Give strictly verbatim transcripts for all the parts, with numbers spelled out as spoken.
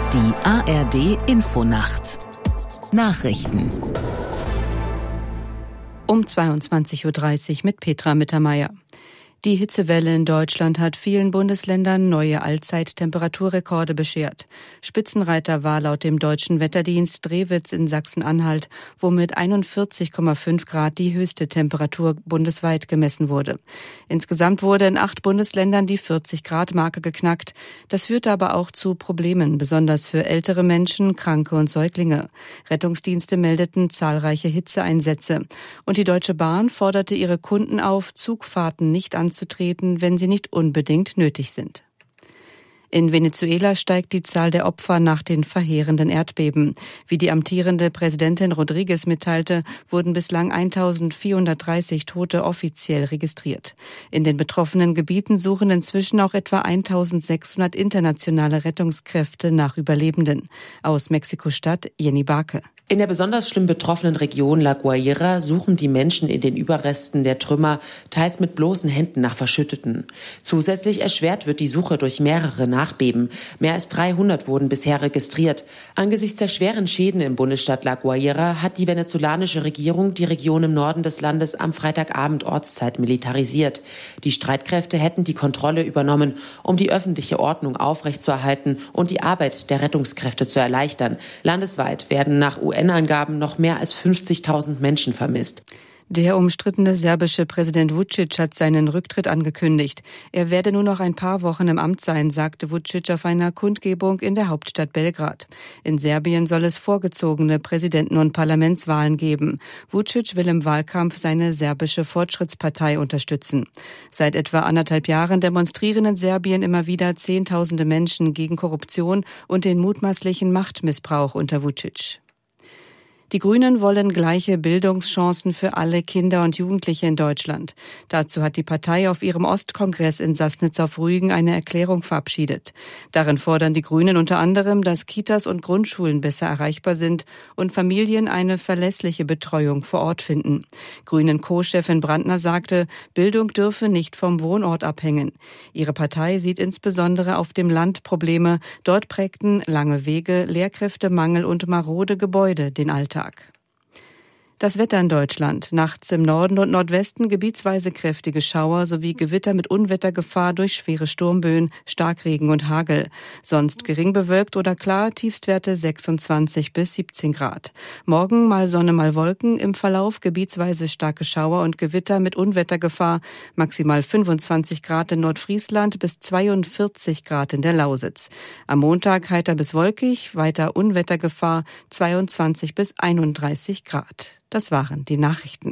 Die A R D-Infonacht. Nachrichten. Um zweiundzwanzig Uhr dreißig mit Petra Mittermeier. Die Hitzewelle in Deutschland hat vielen Bundesländern neue Allzeittemperaturrekorde beschert. Spitzenreiter war laut dem Deutschen Wetterdienst Drewitz in Sachsen-Anhalt, wo mit einundvierzig Komma fünf Grad die höchste Temperatur bundesweit gemessen wurde. Insgesamt wurde in acht Bundesländern die vierzig-Grad-Marke geknackt. Das führte aber auch zu Problemen, besonders für ältere Menschen, Kranke und Säuglinge. Rettungsdienste meldeten zahlreiche Hitzeeinsätze. Und die Deutsche Bahn forderte ihre Kunden auf, Zugfahrten nicht anzutreten, wenn sie nicht unbedingt nötig sind. In Venezuela steigt die Zahl der Opfer nach den verheerenden Erdbeben. Wie die amtierende Präsidentin Rodriguez mitteilte, wurden bislang eintausendvierhundertdreißig Tote offiziell registriert. In den betroffenen Gebieten suchen inzwischen auch etwa eintausendsechshundert internationale Rettungskräfte nach Überlebenden. Aus Mexiko-Stadt Jenny Barke. In der besonders schlimm betroffenen Region La Guaira suchen die Menschen in den Überresten der Trümmer, teils mit bloßen Händen nach Verschütteten. Zusätzlich erschwert wird die Suche durch mehrere Nachbeben. Mehr als dreihundert wurden bisher registriert. Angesichts der schweren Schäden im Bundesstaat La Guaira hat die venezolanische Regierung die Region im Norden des Landes am Freitagabend Ortszeit militarisiert. Die Streitkräfte hätten die Kontrolle übernommen, um die öffentliche Ordnung aufrechtzuerhalten und die Arbeit der Rettungskräfte zu erleichtern. Landesweit werden nach U N-Angaben noch mehr als fünfzigtausend Menschen vermisst. Der umstrittene serbische Präsident Vučić hat seinen Rücktritt angekündigt. Er werde nur noch ein paar Wochen im Amt sein, sagte Vučić auf einer Kundgebung in der Hauptstadt Belgrad. In Serbien soll es vorgezogene Präsidenten- und Parlamentswahlen geben. Vučić will im Wahlkampf seine serbische Fortschrittspartei unterstützen. Seit etwa anderthalb Jahren demonstrieren in Serbien immer wieder Zehntausende Menschen gegen Korruption und den mutmaßlichen Machtmissbrauch unter Vučić. Die Grünen wollen gleiche Bildungschancen für alle Kinder und Jugendliche in Deutschland. Dazu hat die Partei auf ihrem Ostkongress in Sassnitz auf Rügen eine Erklärung verabschiedet. Darin fordern die Grünen unter anderem, dass Kitas und Grundschulen besser erreichbar sind und Familien eine verlässliche Betreuung vor Ort finden. Grünen-Co-Chefin Brandner sagte, Bildung dürfe nicht vom Wohnort abhängen. Ihre Partei sieht insbesondere auf dem Land Probleme. Dort prägten lange Wege, Lehrkräftemangel und marode Gebäude den Alltag. Das Wetter in Deutschland. Nachts im Norden und Nordwesten gebietsweise kräftige Schauer sowie Gewitter mit Unwettergefahr durch schwere Sturmböen, Starkregen und Hagel. Sonst gering bewölkt oder klar, Tiefstwerte sechsundzwanzig bis siebzehn Grad. Morgen mal Sonne, mal Wolken, im Verlauf gebietsweise starke Schauer und Gewitter mit Unwettergefahr, maximal fünfundzwanzig Grad in Nordfriesland bis zweiundvierzig Grad in der Lausitz. Am Montag heiter bis wolkig, weiter Unwettergefahr, zweiundzwanzig bis einunddreißig Grad. Das waren die Nachrichten.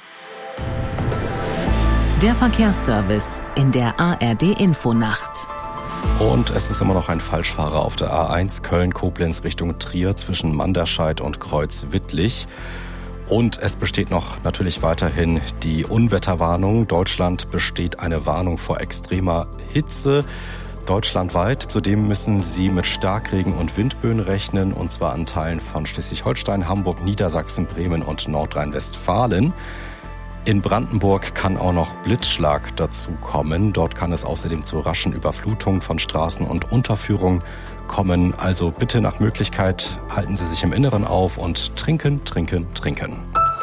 Der Verkehrsservice in der A R D-Infonacht. Und es ist immer noch ein Falschfahrer auf der A eins Köln-Koblenz Richtung Trier zwischen Manderscheid und Kreuzwittlich. Und es besteht noch natürlich weiterhin die Unwetterwarnung. Deutschland besteht eine Warnung vor extremer Hitze. Deutschlandweit. Zudem müssen Sie mit Starkregen und Windböen rechnen, und zwar an Teilen von Schleswig-Holstein, Hamburg, Niedersachsen, Bremen und Nordrhein-Westfalen. In Brandenburg kann auch noch Blitzschlag dazu kommen. Dort kann es außerdem zu raschen Überflutungen von Straßen und Unterführungen kommen. Also bitte nach Möglichkeit halten Sie sich im Inneren auf und trinken, trinken, trinken.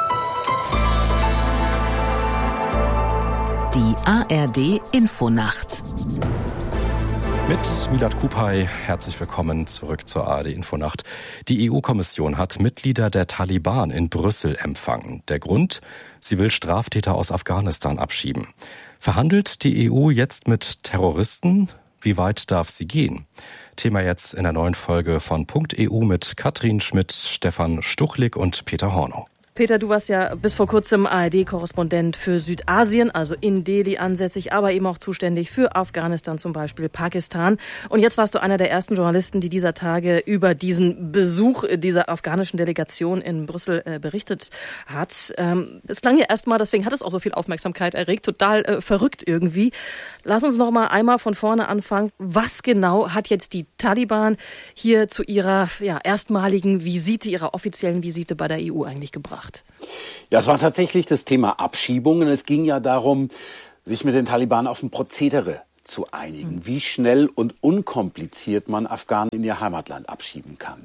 Die A R D-Infonacht. Mit Milad Kupay, herzlich willkommen zurück zur A R D-Infonacht. Die E U-Kommission hat Mitglieder der Taliban in Brüssel empfangen. Der Grund? Sie will Straftäter aus Afghanistan abschieben. Verhandelt die E U jetzt mit Terroristen? Wie weit darf sie gehen? Thema jetzt in der neuen Folge von Punkt E U mit Katrin Schmidt, Stefan Stuchlik und Peter Hornow. Peter, du warst ja bis vor kurzem A R D-Korrespondent für Südasien, also in Delhi ansässig, aber eben auch zuständig für Afghanistan, zum Beispiel Pakistan. Und jetzt warst du einer der ersten Journalisten, die dieser Tage über diesen Besuch dieser afghanischen Delegation in Brüssel äh, berichtet hat. Ähm, es klang ja erstmal, deswegen hat es auch so viel Aufmerksamkeit erregt, total äh, verrückt irgendwie. Lass uns noch mal einmal von vorne anfangen. Was genau hat jetzt die Taliban hier zu ihrer ja, erstmaligen Visite, ihrer offiziellen Visite bei der E U eigentlich gebracht? Ja, es war tatsächlich das Thema Abschiebungen. Es ging ja darum, sich mit den Taliban auf ein Prozedere zu einigen, wie schnell und unkompliziert man Afghanen in ihr Heimatland abschieben kann.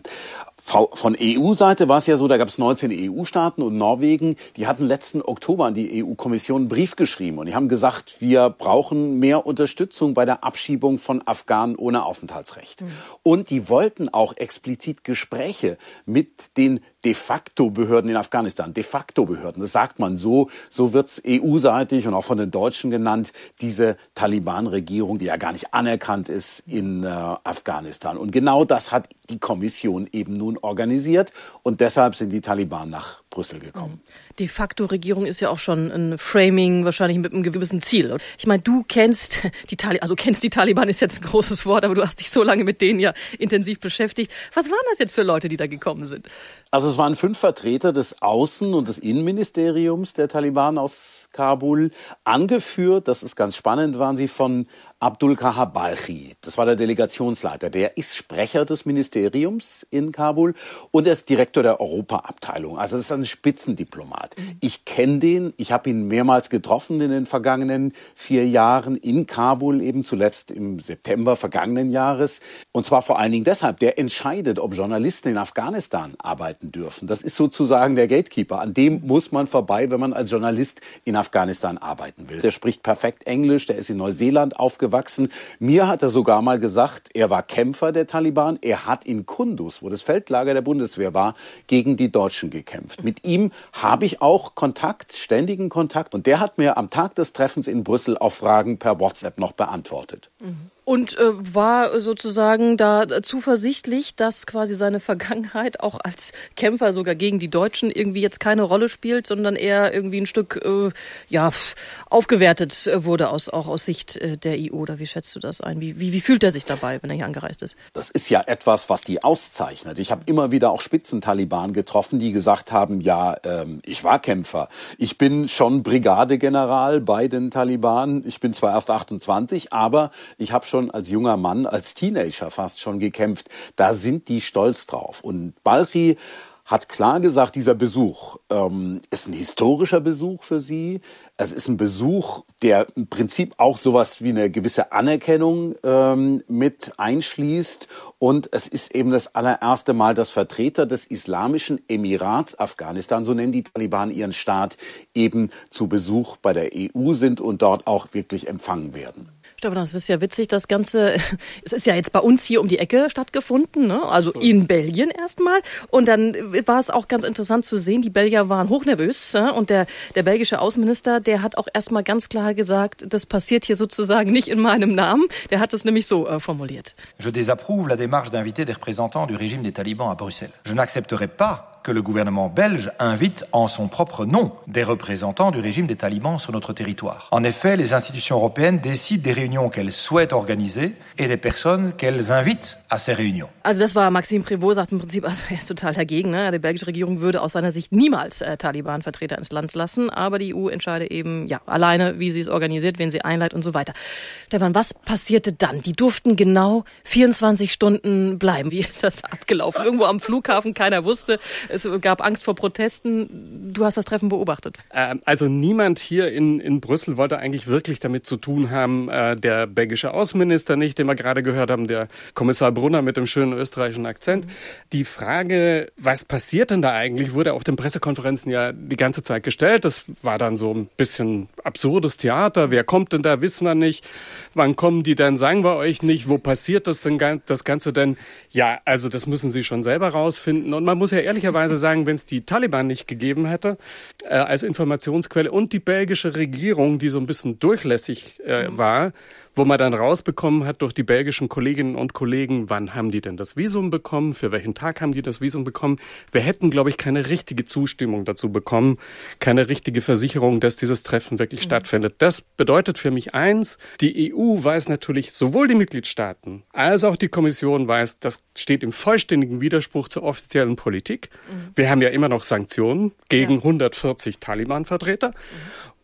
Von E U-Seite war es ja so, da gab es neunzehn E U-Staaten und Norwegen, die hatten letzten Oktober an die E U-Kommission einen Brief geschrieben und die haben gesagt, wir brauchen mehr Unterstützung bei der Abschiebung von Afghanen ohne Aufenthaltsrecht. Mhm. Und die wollten auch explizit Gespräche mit den de facto Behörden in Afghanistan, de facto Behörden, das sagt man so, so wird's E U-seitig und auch von den Deutschen genannt, diese Taliban-Regierung, die ja gar nicht anerkannt ist in äh, Afghanistan. Und genau das hat die Kommission eben nun organisiert und deshalb sind die Taliban nach Brüssel gekommen. De facto Regierung ist ja auch schon ein Framing, wahrscheinlich mit einem gewissen Ziel. Ich meine, du kennst die Taliban, also kennst die Taliban ist jetzt ein großes Wort, aber du hast dich so lange mit denen ja intensiv beschäftigt. Was waren das jetzt für Leute, die da gekommen sind? Also es waren fünf Vertreter des Außen- und des Innenministeriums der Taliban aus Kabul. Angeführt, das ist ganz spannend, waren sie von Abdul Kahar Balchi. Das war der Delegationsleiter. Der ist Sprecher des Ministeriums in Kabul und er ist Direktor der Europaabteilung. Also das ist ein Spitzendiplomat. Ich kenne den, ich habe ihn mehrmals getroffen in den vergangenen vier Jahren in Kabul, eben zuletzt im September vergangenen Jahres. Und zwar vor allen Dingen deshalb, der entscheidet, ob Journalisten in Afghanistan arbeiten dürfen. Das ist sozusagen der Gatekeeper. An dem muss man vorbei, wenn man als Journalist in Afghanistan arbeiten will. Der spricht perfekt Englisch, der ist in Neuseeland aufgewachsen. Mir hat er sogar mal gesagt, er war Kämpfer der Taliban. Er hat in Kunduz, wo das Feldlager der Bundeswehr war, gegen die Deutschen gekämpft. Mit ihm habe ich auch Kontakt, ständigen Kontakt. Und der hat mir am Tag des Treffens in Brüssel auf Fragen per WhatsApp noch beantwortet. Mhm. Und äh, war sozusagen da zuversichtlich, dass quasi seine Vergangenheit auch als Kämpfer sogar gegen die Deutschen irgendwie jetzt keine Rolle spielt, sondern eher irgendwie ein Stück äh, ja aufgewertet wurde aus auch aus Sicht äh, der E U. Oder wie schätzt du das ein? Wie, wie, wie fühlt er sich dabei, wenn er hier angereist ist? Das ist ja etwas, was die auszeichnet. Ich habe immer wieder auch Spitzentaliban getroffen, die gesagt haben, ja, ähm, ich war Kämpfer. Ich bin schon Brigadegeneral bei den Taliban. Ich bin zwar erst achtundzwanzig, aber ich habe schon als junger Mann, als Teenager fast schon gekämpft. Da sind die stolz drauf. Und Balchi hat klar gesagt, dieser Besuch ähm, ist ein historischer Besuch für sie. Es ist ein Besuch, der im Prinzip auch sowas wie eine gewisse Anerkennung ähm, mit einschließt. Und es ist eben das allererste Mal, dass Vertreter des Islamischen Emirats Afghanistan, so nennen die Taliban ihren Staat, eben zu Besuch bei der E U sind und dort auch wirklich empfangen werden. Stefan, das ist ja witzig, das Ganze, es ist ja jetzt bei uns hier um die Ecke stattgefunden, ne? Also so in Belgien erstmal. Und dann war es auch ganz interessant zu sehen, die Belgier waren hochnervös, ne? Und der, der belgische Außenminister, der hat auch erstmal ganz klar gesagt, das passiert hier sozusagen nicht in meinem Namen. Der hat es nämlich so äh, formuliert. Je désapprouve la démarche d'inviter des représentants du régime des talibans à Bruxelles. Je n'accepterai pas que le gouvernement belge invite en son propre nom des représentants du régime des talibans sur notre territoire. En effet, les institutions européennes décident des réunions qu'elles souhaitent organiser et des personnes qu'elles invitent à ces réunions. Also das war Maxime Prévost, sagt im Prinzip, also er ist total dagegen. Ne? Die belgische Regierung würde aus seiner Sicht niemals äh, Taliban-Vertreter ins Land lassen, aber die E U entscheide eben ja alleine, wie sie es organisiert, wen sie einleitet und so weiter. Stefan, was passierte dann? Die durften genau vierundzwanzig Stunden bleiben. Wie ist das abgelaufen? Irgendwo am Flughafen, keiner wusste. Es gab Angst vor Protesten. Du hast das Treffen beobachtet. Ähm, also niemand hier in, in Brüssel wollte eigentlich wirklich damit zu tun haben. Äh, der belgische Außenminister nicht, den wir gerade gehört haben, der Kommissar Brunner mit dem schönen österreichischen Akzent. Mhm. Die Frage, was passiert denn da eigentlich, wurde auf den Pressekonferenzen ja die ganze Zeit gestellt. Das war dann so ein bisschen absurdes Theater. Wer kommt denn da, wissen wir nicht. Wann kommen die denn, sagen wir euch nicht. Wo passiert das denn, das Ganze denn? Ja, also das müssen sie schon selber rausfinden. Und man muss ja ehrlicherweise sagen, wenn es die Taliban nicht gegeben hätte äh, als Informationsquelle und die belgische Regierung, die so ein bisschen durchlässig äh, war, wo man dann rausbekommen hat durch die belgischen Kolleginnen und Kollegen, wann haben die denn das Visum bekommen, für welchen Tag haben die das Visum bekommen. Wir hätten, glaube ich, keine richtige Zustimmung dazu bekommen, keine richtige Versicherung, dass dieses Treffen wirklich mhm. stattfindet. Das bedeutet für mich eins, die E U weiß natürlich, sowohl die Mitgliedstaaten als auch die Kommission weiß, das steht im vollständigen Widerspruch zur offiziellen Politik. Mhm. Wir haben ja immer noch Sanktionen gegen ja. hundertvierzig Taliban-Vertreter. Mhm.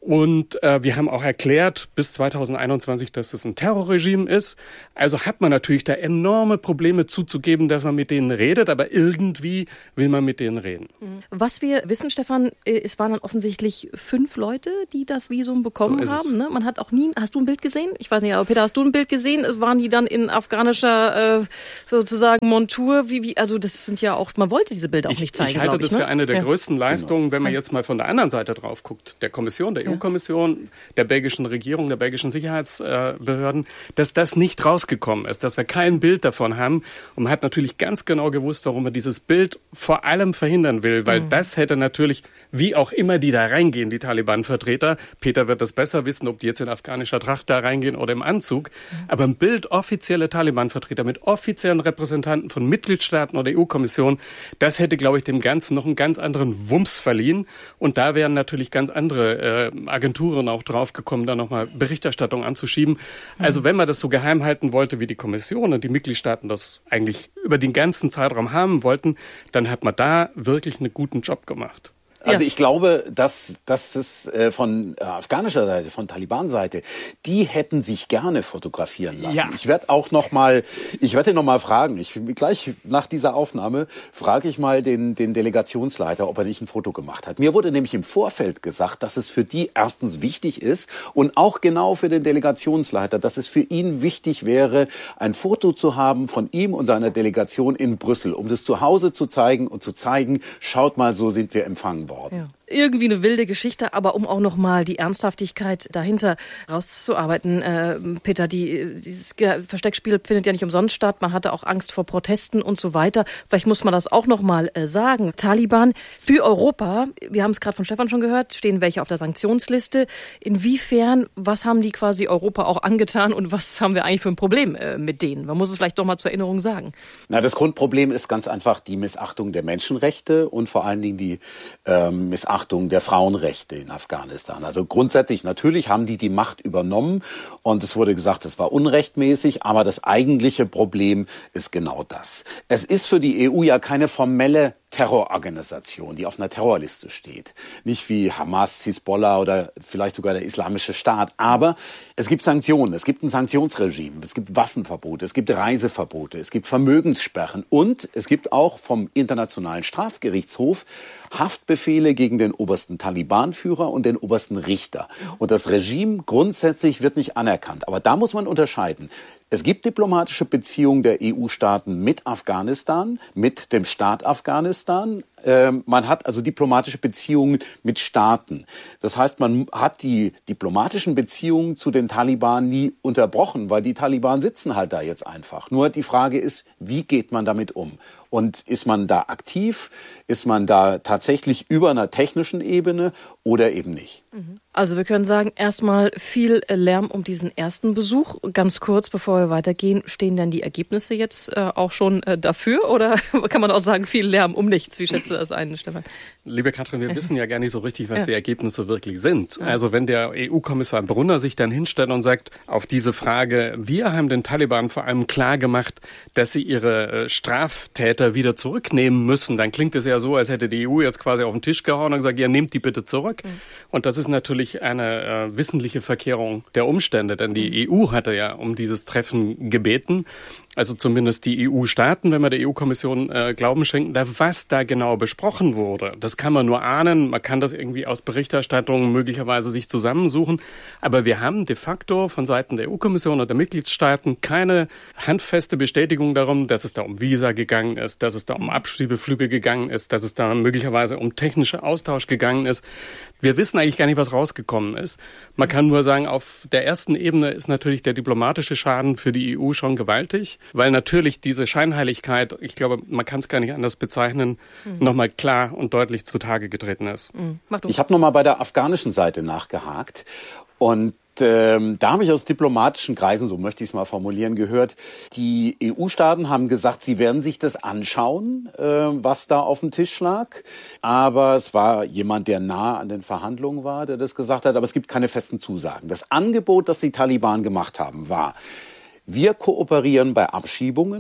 Und äh, wir haben auch erklärt bis zweitausendeinundzwanzig, dass es ein Terrorregime ist. Also hat man natürlich da enorme Probleme zuzugeben, dass man mit denen redet, aber irgendwie will man mit denen reden. Was wir wissen, Stefan, es waren dann offensichtlich fünf Leute, die das Visum bekommen so haben. Ne? Man hat auch nie, hast du ein Bild gesehen? Ich weiß nicht, aber Peter, hast du ein Bild gesehen? Es waren die dann in afghanischer äh, sozusagen Montur? Wie, wie, also das sind ja auch, man wollte diese Bilder auch ich, nicht zeigen, Ich halte ich, das ne? für eine der ja. größten Leistungen, genau. wenn man jetzt mal von der anderen Seite drauf guckt, der Kommission, der ja. E U-Kommission, der belgischen Regierung, der belgischen Sicherheitsbehörden, dass das nicht rausgekommen ist, dass wir kein Bild davon haben. Und man hat natürlich ganz genau gewusst, warum man dieses Bild vor allem verhindern will, weil mhm. das hätte natürlich, wie auch immer die da reingehen, die Taliban-Vertreter, Peter wird das besser wissen, ob die jetzt in afghanischer Tracht da reingehen oder im Anzug, mhm. aber ein Bild offizielle Taliban-Vertreter mit offiziellen Repräsentanten von Mitgliedstaaten oder E U-Kommission, das hätte, glaube ich, dem Ganzen noch einen ganz anderen Wumms verliehen. Und da wären natürlich ganz andere äh, Agenturen auch draufgekommen, da nochmal Berichterstattung anzuschieben. Mhm. Also wenn man das so geheim halten wollte, wie die Kommission und die Mitgliedstaaten das eigentlich über den ganzen Zeitraum haben wollten, dann hat man da wirklich einen guten Job gemacht. Also ich glaube, dass, dass das äh, von äh, afghanischer Seite, von Taliban-Seite, die hätten sich gerne fotografieren lassen. Ja. Ich werde auch noch mal, ich werde noch mal fragen. Ich gleich nach dieser Aufnahme frage ich mal den den Delegationsleiter, ob er nicht ein Foto gemacht hat. Mir wurde nämlich im Vorfeld gesagt, dass es für die erstens wichtig ist und auch genau für den Delegationsleiter, dass es für ihn wichtig wäre, ein Foto zu haben von ihm und seiner Delegation in Brüssel, um das zu Hause zu zeigen und zu zeigen, schaut mal, so sind wir empfangen worden. Ja. Irgendwie eine wilde Geschichte, aber um auch noch mal die Ernsthaftigkeit dahinter rauszuarbeiten, äh, Peter, die, dieses Versteckspiel findet ja nicht umsonst statt. Man hatte auch Angst vor Protesten und so weiter. Vielleicht muss man das auch noch mal äh, sagen. Taliban für Europa, wir haben es gerade von Stefan schon gehört, stehen welche auf der Sanktionsliste. Inwiefern, was haben die quasi Europa auch angetan und was haben wir eigentlich für ein Problem äh, mit denen? Man muss es vielleicht doch mal zur Erinnerung sagen. Na, das Grundproblem ist ganz einfach die Missachtung der Menschenrechte und vor allen Dingen die ähm, Missachtung der Frauenrechte in Afghanistan. Also grundsätzlich, natürlich haben die die Macht übernommen und es wurde gesagt, es war unrechtmäßig, aber das eigentliche Problem ist genau das. Es ist für die E U ja keine formelle Terrororganisation, die auf einer Terrorliste steht. Nicht wie Hamas, Hisbollah oder vielleicht sogar der Islamische Staat. Aber es gibt Sanktionen, es gibt ein Sanktionsregime, es gibt Waffenverbote, es gibt Reiseverbote, es gibt Vermögenssperren und es gibt auch vom Internationalen Strafgerichtshof Haftbefehle gegen den obersten Taliban-Führer und den obersten Richter. Und das Regime grundsätzlich wird nicht anerkannt. Aber da muss man unterscheiden. Es gibt diplomatische Beziehungen der E U-Staaten mit Afghanistan, mit dem Staat Afghanistan. Ähm, man hat also diplomatische Beziehungen mit Staaten. Das heißt, man hat die diplomatischen Beziehungen zu den Taliban nie unterbrochen, weil die Taliban sitzen halt da jetzt einfach. Nur die Frage ist, wie geht man damit um? Und ist man da aktiv? Ist man da tatsächlich über einer technischen Ebene oder eben nicht? Also wir können sagen, erstmal viel Lärm um diesen ersten Besuch. Ganz kurz, bevor wir weitergehen, stehen denn die Ergebnisse jetzt äh, auch schon äh, dafür? Oder kann man auch sagen, viel Lärm um nichts? Wie schätzt du das ein, Stefan? Liebe Katrin, wir wissen ja gar nicht so richtig, was ja. die Ergebnisse wirklich sind. Ja. Also wenn der E U-Kommissar Brunner sich dann hinstellt und sagt, auf diese Frage, wir haben den Taliban vor allem klar gemacht, dass sie ihre äh, Straftäter wieder zurücknehmen müssen, dann klingt es ja so, als hätte die E U jetzt quasi auf den Tisch gehauen und gesagt, ja, nehmt die bitte zurück. Mhm. Und das ist natürlich eine äh, wissentliche Verkehrung der Umstände, denn die E U hatte ja um dieses Treffen gebeten, also zumindest die E U-Staaten, wenn wir der E U-Kommission äh, Glauben schenken, da was da genau besprochen wurde. Das kann man nur ahnen, man kann das irgendwie aus Berichterstattungen möglicherweise sich zusammensuchen, aber wir haben de facto von Seiten der E U-Kommission und der Mitgliedstaaten keine handfeste Bestätigung darum, dass es da um Visa gegangen ist, dass es da um Abschiebeflüge gegangen ist, dass es da möglicherweise um technischen Austausch gegangen ist. Wir wissen eigentlich gar nicht, was rausgekommen ist. Man kann nur sagen, auf der ersten Ebene ist natürlich der diplomatische Schaden für die E U schon gewaltig, weil natürlich diese Scheinheiligkeit, ich glaube, man kann es gar nicht anders bezeichnen, mhm. nochmal klar und deutlich zutage getreten ist. Mhm. Mach du. Ich habe nochmal bei der afghanischen Seite nachgehakt und Ähm, da habe ich aus diplomatischen Kreisen, so möchte ich es mal formulieren, gehört, die E U-Staaten haben gesagt, sie werden sich das anschauen, äh, was da auf dem Tisch lag. Aber es war jemand, der nah an den Verhandlungen war, der das gesagt hat, aber es gibt keine festen Zusagen. Das Angebot, das die Taliban gemacht haben, war, wir kooperieren bei Abschiebungen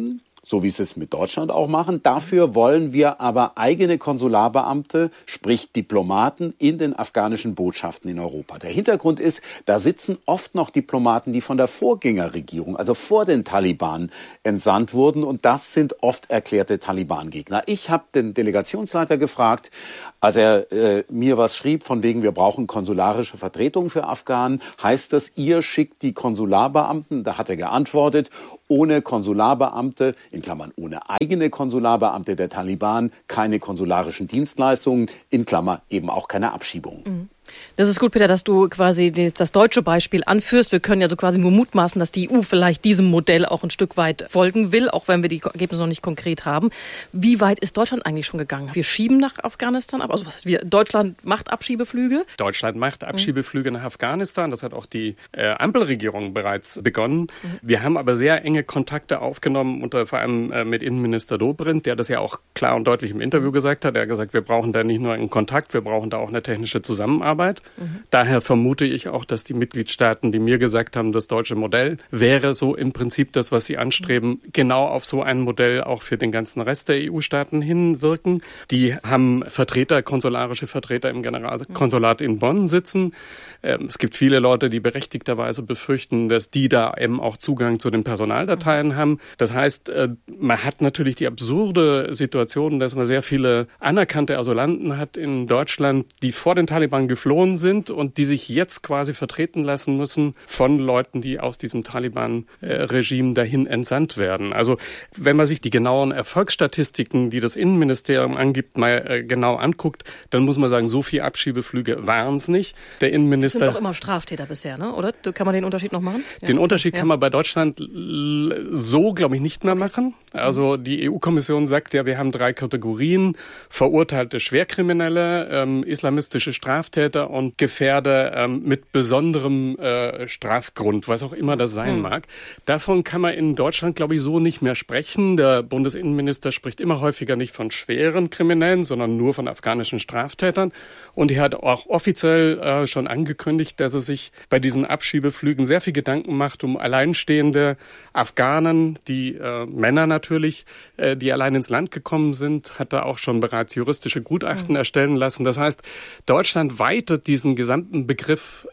so wie sie es mit Deutschland auch machen. Dafür wollen wir aber eigene Konsularbeamte, sprich Diplomaten in den afghanischen Botschaften in Europa. Der Hintergrund ist, da sitzen oft noch Diplomaten, die von der Vorgängerregierung, also vor den Taliban, entsandt wurden. Und das sind oft erklärte Taliban-Gegner. Ich habe den Delegationsleiter gefragt, als er äh, mir was schrieb, von wegen, wir brauchen konsularische Vertretung für Afghanen. Heißt das, ihr schickt die Konsularbeamten? Da hat er geantwortet, ohne Konsularbeamte, in Klammern ohne eigene Konsularbeamte der Taliban, keine konsularischen Dienstleistungen, in Klammer eben auch keine Abschiebungen. Mhm. Das ist gut, Peter, dass du quasi das deutsche Beispiel anführst. Wir können ja so quasi nur mutmaßen, dass die E U vielleicht diesem Modell auch ein Stück weit folgen will, auch wenn wir die Ergebnisse noch nicht konkret haben. Wie weit ist Deutschland eigentlich schon gegangen? Wir schieben nach Afghanistan ab. Also was heißt wir? Deutschland macht Abschiebeflüge? Deutschland macht Abschiebeflüge mhm. nach Afghanistan. Das hat auch die äh, Ampelregierung bereits begonnen. Mhm. Wir haben aber sehr enge Kontakte aufgenommen, unter vor allem äh, mit Innenminister Dobrindt, der das ja auch klar und deutlich im Interview gesagt hat. Er hat gesagt, wir brauchen da nicht nur einen Kontakt, wir brauchen da auch eine technische Zusammenarbeit. Mhm. Daher vermute ich auch, dass die Mitgliedstaaten, die mir gesagt haben, das deutsche Modell wäre so im Prinzip das, was sie anstreben, mhm. genau auf so ein Modell auch für den ganzen Rest der E U-Staaten hinwirken. Die haben Vertreter, konsularische Vertreter im Generalkonsulat in Bonn sitzen. Ähm, es gibt viele Leute, die berechtigterweise befürchten, dass die da eben auch Zugang zu den Personaldateien mhm. haben. Das heißt, äh, man hat natürlich die absurde Situation, dass man sehr viele anerkannte Asylanten hat in Deutschland, die vor den Taliban geflohen sind und die sich jetzt quasi vertreten lassen müssen von Leuten, die aus diesem Taliban-Regime dahin entsandt werden. Also wenn man sich die genauen Erfolgsstatistiken, die das Innenministerium angibt, mal genau anguckt, dann muss man sagen, so viele Abschiebeflüge waren es nicht. Der Innenminister... Das sind doch immer Straftäter bisher, ne? Oder? Kann man den Unterschied noch machen? Den ja. Unterschied ja. kann man bei Deutschland so, glaube ich, nicht mehr machen. Also die E U-Kommission sagt ja, wir haben drei Kategorien: verurteilte Schwerkriminelle, ähm, islamistische Straftäter und Gefährder ähm, mit besonderem äh, Strafgrund, was auch immer das sein mhm. mag. Davon kann man in Deutschland, glaube ich, so nicht mehr sprechen. Der Bundesinnenminister spricht immer häufiger nicht von schweren Kriminellen, sondern nur von afghanischen Straftätern. Und er hat auch offiziell äh, schon angekündigt, dass er sich bei diesen Abschiebeflügen sehr viel Gedanken macht um alleinstehende Afghanen, die äh, Männer natürlich, äh, die allein ins Land gekommen sind, hat er auch schon bereits juristische Gutachten mhm. erstellen lassen. Das heißt, Deutschland weitet diesen gesamten Begriff,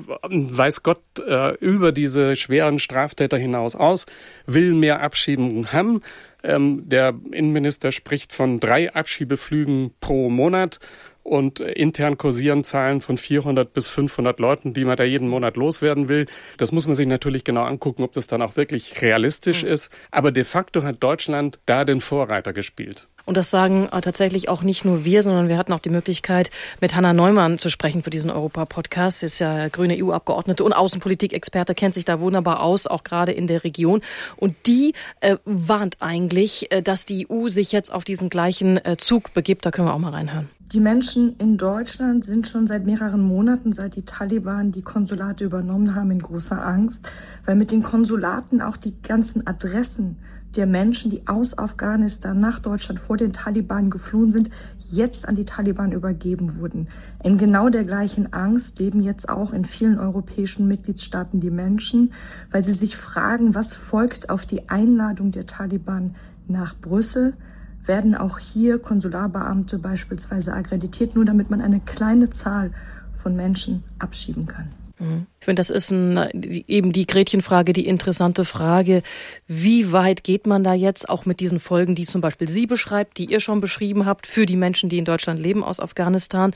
weiß Gott, äh, über diese schweren Straftäter hinaus aus, will mehr Abschiebungen haben. Ähm, der Innenminister spricht von drei Abschiebeflügen pro Monat. Und intern kursieren Zahlen von vierhundert bis fünfhundert Leuten, die man da jeden Monat loswerden will. Das muss man sich natürlich genau angucken, ob das dann auch wirklich realistisch mhm. ist. Aber de facto hat Deutschland da den Vorreiter gespielt. Und das sagen tatsächlich auch nicht nur wir, sondern wir hatten auch die Möglichkeit, mit Hanna Neumann zu sprechen für diesen Europa-Podcast. Sie ist ja grüne E U-Abgeordnete und Außenpolitik-Experte, kennt sich da wunderbar aus, auch gerade in der Region. Und die äh, warnt eigentlich, äh, dass die E U sich jetzt auf diesen gleichen äh, Zug begibt. Da können wir auch mal reinhören. Die Menschen in Deutschland sind schon seit mehreren Monaten, seit die Taliban die Konsulate übernommen haben, in großer Angst, weil mit den Konsulaten auch die ganzen Adressen der Menschen, die aus Afghanistan nach Deutschland vor den Taliban geflohen sind, jetzt an die Taliban übergeben wurden. In genau der gleichen Angst leben jetzt auch in vielen europäischen Mitgliedstaaten die Menschen, weil sie sich fragen, was folgt auf die Einladung der Taliban nach Brüssel? Werden auch hier Konsularbeamte beispielsweise akkreditiert, nur damit man eine kleine Zahl von Menschen abschieben kann. Ich finde, das ist ein, eben die Gretchenfrage, die interessante Frage. Wie weit geht man da jetzt auch mit diesen Folgen, die zum Beispiel sie beschreibt, die ihr schon beschrieben habt, für die Menschen, die in Deutschland leben aus Afghanistan,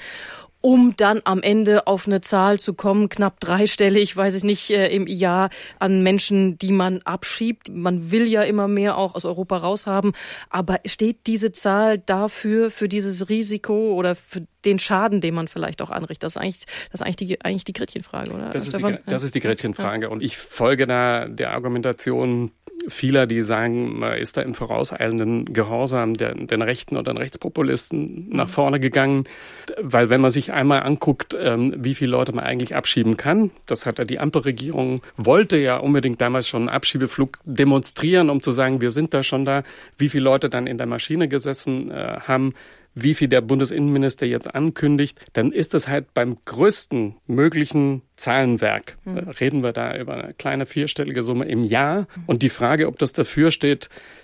um dann am Ende auf eine Zahl zu kommen, knapp dreistellig, weiß ich nicht, äh, im Jahr an Menschen, die man abschiebt. Man will ja immer mehr auch aus Europa raushaben. Aber steht diese Zahl dafür, für dieses Risiko oder für den Schaden, den man vielleicht auch anrichtet? Das ist eigentlich, das ist eigentlich die, eigentlich die Gretchenfrage, oder? Das ist die, das ist die Gretchenfrage. Ja. Und ich folge da der Argumentation vieler, die sagen, man ist da im vorauseilenden Gehorsam der, den Rechten oder den Rechtspopulisten nach vorne gegangen. Weil wenn man sich einmal anguckt, ähm, wie viele Leute man eigentlich abschieben kann, das hat ja die Ampelregierung, wollte ja unbedingt damals schon einen Abschiebeflug demonstrieren, um zu sagen, wir sind da schon da, wie viele Leute dann in der Maschine gesessen äh, haben, wie viel der Bundesinnenminister jetzt ankündigt, dann ist es halt beim größten möglichen Zahlenwerk. Mhm. Reden wir da über eine kleine vierstellige Summe im Jahr. Und die Frage, ob das dafür steht,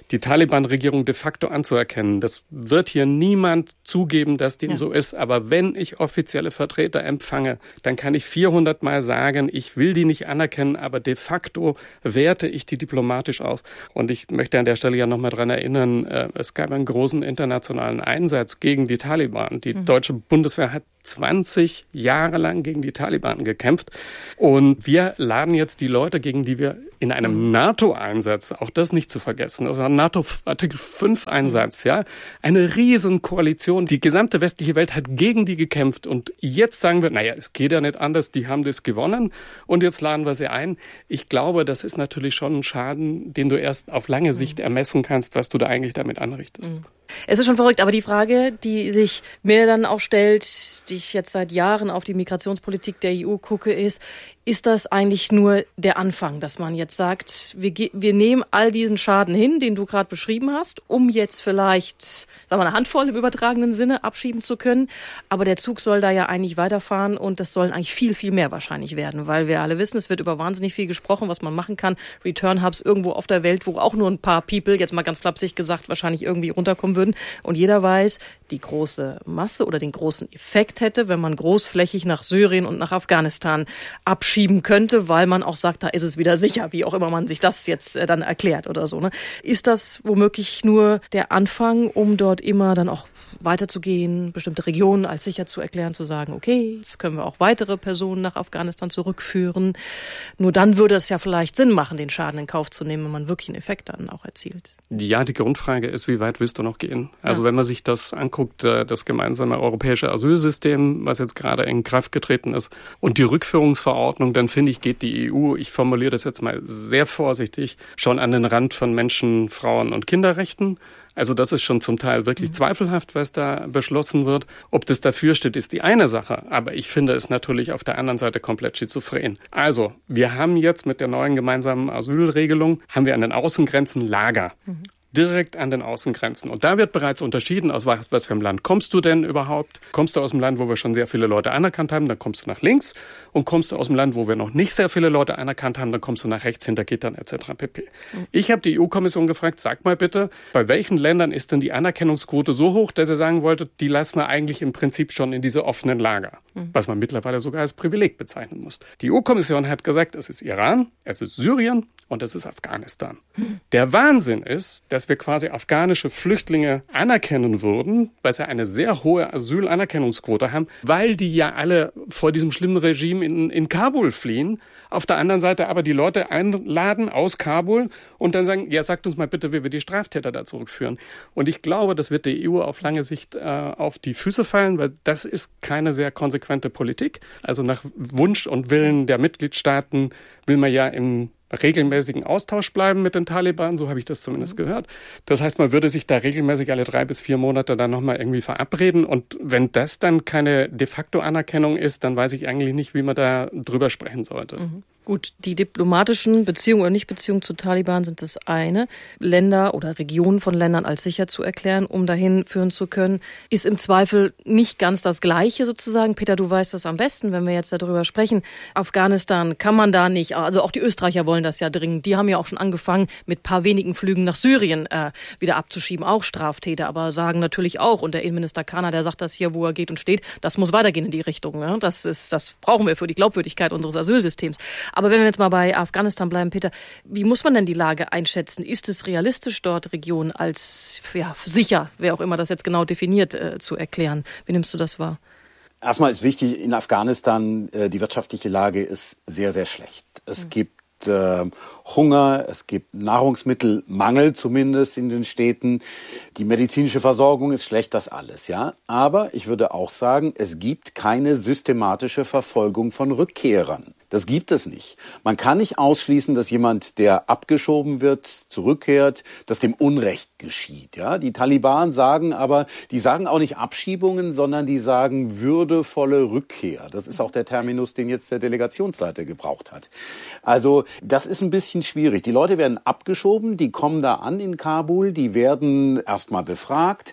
die Taliban-Regierung de facto anzuerkennen. Das wird hier niemand zugeben, dass dem ja. so ist. Aber wenn ich offizielle Vertreter empfange, dann kann ich vierhundert Mal sagen, ich will die nicht anerkennen, aber de facto werte ich die diplomatisch auf. Und ich möchte an der Stelle ja nochmal dran erinnern, es gab einen großen internationalen Einsatz gegen die Taliban. Die mhm. deutsche Bundeswehr hat zwanzig Jahre lang gegen die Taliban gekämpft. Und wir laden jetzt die Leute, gegen die wir in einem NATO-Einsatz, auch das nicht zu vergessen, also ein NATO-Artikel fünf Einsatz, ja, eine Riesenkoalition. Die gesamte westliche Welt hat gegen die gekämpft. Und jetzt sagen wir, naja, es geht ja nicht anders, die haben das gewonnen und jetzt laden wir sie ein. Ich glaube, das ist natürlich schon ein Schaden, den du erst auf lange Sicht ermessen kannst, was du da eigentlich damit anrichtest. Mhm. Es ist schon verrückt, aber die Frage, die sich mir dann auch stellt, die ich jetzt seit Jahren auf die Migrationspolitik der E U gucke, ist, ist das eigentlich nur der Anfang, dass man jetzt sagt, wir, wir nehmen all diesen Schaden hin, den du gerade beschrieben hast, um jetzt vielleicht, sagen wir, eine Handvoll im übertragenen Sinne abschieben zu können. Aber der Zug soll da ja eigentlich weiterfahren und das sollen eigentlich viel, viel mehr wahrscheinlich werden, weil wir alle wissen, es wird über wahnsinnig viel gesprochen, was man machen kann. Return Hubs irgendwo auf der Welt, wo auch nur ein paar People, jetzt mal ganz flapsig gesagt, wahrscheinlich irgendwie runterkommen würden. Und jeder weiß, die große Masse oder den großen Effekt hätte, wenn man großflächig nach Syrien und nach Afghanistan abschieben könnte, weil man auch sagt, da ist es wieder sicher, wie auch immer man sich das jetzt dann erklärt oder so. Ne? Ist das womöglich nur der Anfang, um dort immer dann auch weiterzugehen, bestimmte Regionen als sicher zu erklären, zu sagen, okay, jetzt können wir auch weitere Personen nach Afghanistan zurückführen. Nur dann würde es ja vielleicht Sinn machen, den Schaden in Kauf zu nehmen, wenn man wirklich einen Effekt dann auch erzielt. Ja, die Grundfrage ist, wie weit willst du noch gehen? Also ja. wenn man sich das anguckt, das gemeinsame europäische Asylsystem, was jetzt gerade in Kraft getreten ist, und die Rückführungsverordnung, dann finde ich, geht die E U, ich formuliere das jetzt mal sehr vorsichtig, schon an den Rand von Menschen-, Frauen- und Kinderrechten. Also das ist schon zum Teil wirklich mhm. zweifelhaft, was da beschlossen wird. Ob das dafür steht, ist die eine Sache. Aber ich finde es natürlich auf der anderen Seite komplett schizophren. Also wir haben jetzt mit der neuen gemeinsamen Asylregelung, haben wir an den Außengrenzen Lager. Mhm. Direkt an den Außengrenzen. Und da wird bereits unterschieden, aus was, was für einem Land kommst du denn überhaupt? Kommst du aus einem Land, wo wir schon sehr viele Leute anerkannt haben, dann kommst du nach links. Und kommst du aus einem Land, wo wir noch nicht sehr viele Leute anerkannt haben, dann kommst du nach rechts hinter Gittern et cetera pp. Ich habe die E U-Kommission gefragt, sag mal bitte, bei welchen Ländern ist denn die Anerkennungsquote so hoch, dass ihr sagen wolltet, die lassen wir eigentlich im Prinzip schon in diese offenen Lager, mhm. was man mittlerweile sogar als Privileg bezeichnen muss. Die E U-Kommission hat gesagt, es ist Iran, es ist Syrien und es ist Afghanistan. Mhm. Der Wahnsinn ist, dass wir quasi afghanische Flüchtlinge anerkennen würden, weil sie eine sehr hohe Asylanerkennungsquote haben, weil die ja alle vor diesem schlimmen Regime in, in Kabul fliehen. Auf der anderen Seite aber die Leute einladen aus Kabul und dann sagen, ja, sagt uns mal bitte, wie wir die Straftäter da zurückführen. Und ich glaube, das wird der E U auf lange Sicht äh, auf die Füße fallen, weil das ist keine sehr konsequente Politik. Also nach Wunsch und Willen der Mitgliedstaaten will man ja im regelmäßigen Austausch bleiben mit den Taliban, so habe ich das zumindest gehört. Das heißt, man würde sich da regelmäßig alle drei bis vier Monate dann nochmal irgendwie verabreden und wenn das dann keine de facto Anerkennung ist, dann weiß ich eigentlich nicht, wie man da drüber sprechen sollte. Mhm. Gut, die diplomatischen Beziehungen oder Nichtbeziehungen zu Taliban sind das eine. Länder oder Regionen von Ländern als sicher zu erklären, um dahin führen zu können, ist im Zweifel nicht ganz das Gleiche sozusagen. Peter, du weißt das am besten, wenn wir jetzt darüber sprechen. Afghanistan kann man da nicht, also auch die Österreicher wollen das ja dringend. Die haben ja auch schon angefangen, mit paar wenigen Flügen nach Syrien äh, wieder abzuschieben, auch Straftäter, aber sagen natürlich auch, und der Innenminister Kahner, der sagt das hier, wo er geht und steht, das muss weitergehen in die Richtung. Ja? Das ist, das brauchen wir für die Glaubwürdigkeit unseres Asylsystems. Aber wenn wir jetzt mal bei Afghanistan bleiben, Peter, wie muss man denn die Lage einschätzen? Ist es realistisch, dort Regionen als ja, sicher, wer auch immer das jetzt genau definiert, äh, zu erklären? Wie nimmst du das wahr? Erstmal ist wichtig, in Afghanistan, äh, die wirtschaftliche Lage ist sehr, sehr schlecht. Es mhm. gibt äh, Hunger, es gibt Nahrungsmittelmangel zumindest in den Städten. Die medizinische Versorgung ist schlecht, das alles, ja. Aber ich würde auch sagen, es gibt keine systematische Verfolgung von Rückkehrern. Das gibt es nicht. Man kann nicht ausschließen, dass jemand, der abgeschoben wird, zurückkehrt, dass dem Unrecht geschieht. Ja, die Taliban sagen aber, die sagen auch nicht Abschiebungen, sondern die sagen würdevolle Rückkehr. Das ist auch der Terminus, den jetzt der Delegationsleiter gebraucht hat. Also das ist ein bisschen schwierig. Die Leute werden abgeschoben, die kommen da an in Kabul, die werden erstmal befragt.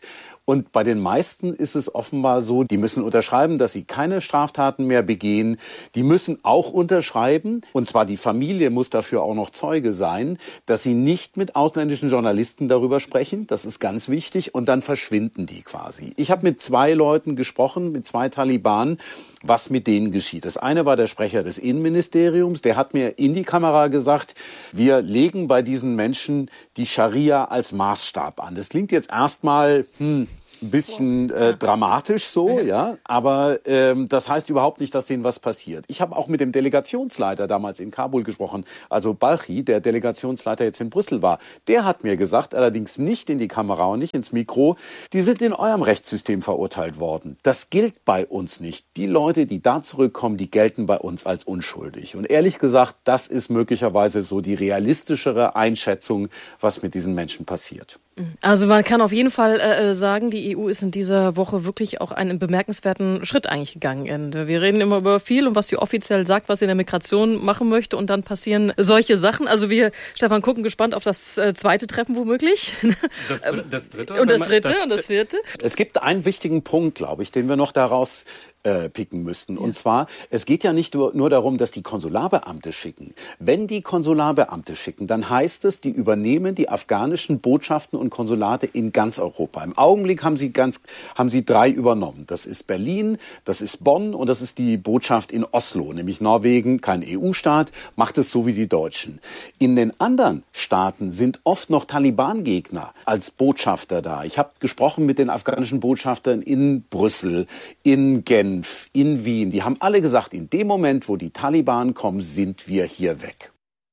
Und bei den meisten ist es offenbar so, die müssen unterschreiben, dass sie keine Straftaten mehr begehen. Die müssen auch unterschreiben, und zwar die Familie muss dafür auch noch Zeuge sein, dass sie nicht mit ausländischen Journalisten darüber sprechen. Das ist ganz wichtig. Und dann verschwinden die quasi. Ich habe mit zwei Leuten gesprochen, mit zwei Taliban, was mit denen geschieht. Das eine war der Sprecher des Innenministeriums. Der hat mir in die Kamera gesagt, wir legen bei diesen Menschen die Scharia als Maßstab an. Das klingt jetzt erstmal hm, ein bisschen äh, dramatisch so, ja, aber ähm, das heißt überhaupt nicht, dass denen was passiert. Ich habe auch mit dem Delegationsleiter damals in Kabul gesprochen, also Balchi, der Delegationsleiter jetzt in Brüssel war. Der hat mir gesagt, allerdings nicht in die Kamera und nicht ins Mikro, die sind in eurem Rechtssystem verurteilt worden. Das gilt bei uns nicht. Die Leute, die da zurückkommen, die gelten bei uns als unschuldig. Und ehrlich gesagt, das ist möglicherweise so die realistischere Einschätzung, was mit diesen Menschen passiert. Also man kann auf jeden Fall äh, sagen, die E U ist in dieser Woche wirklich auch einen bemerkenswerten Schritt eigentlich gegangen. Wir reden immer über viel und was sie offiziell sagt, was sie in der Migration machen möchte, und dann passieren solche Sachen. Also wir, Stefan, gucken gespannt auf das äh, zweite Treffen womöglich. Das, das dritte. Und das dritte das, und das vierte. Es gibt einen wichtigen Punkt, glaube ich, den wir noch daraus äh, picken müssten. Ja. Und zwar, es geht ja nicht nur, nur darum, dass die Konsularbeamte schicken. Wenn die Konsularbeamte schicken, dann heißt es, die übernehmen die afghanischen Botschaften und Konsulate in ganz Europa. Im Augenblick haben sie ganz, haben sie drei übernommen. Das ist Berlin, das ist Bonn und das ist die Botschaft in Oslo, nämlich Norwegen, kein E U-Staat, macht es so wie die Deutschen. In den anderen Staaten sind oft noch Taliban-Gegner als Botschafter da. Ich habe gesprochen mit den afghanischen Botschaftern in Brüssel, in Genf, in Wien. Die haben alle gesagt, in dem Moment, wo die Taliban kommen, sind wir hier weg.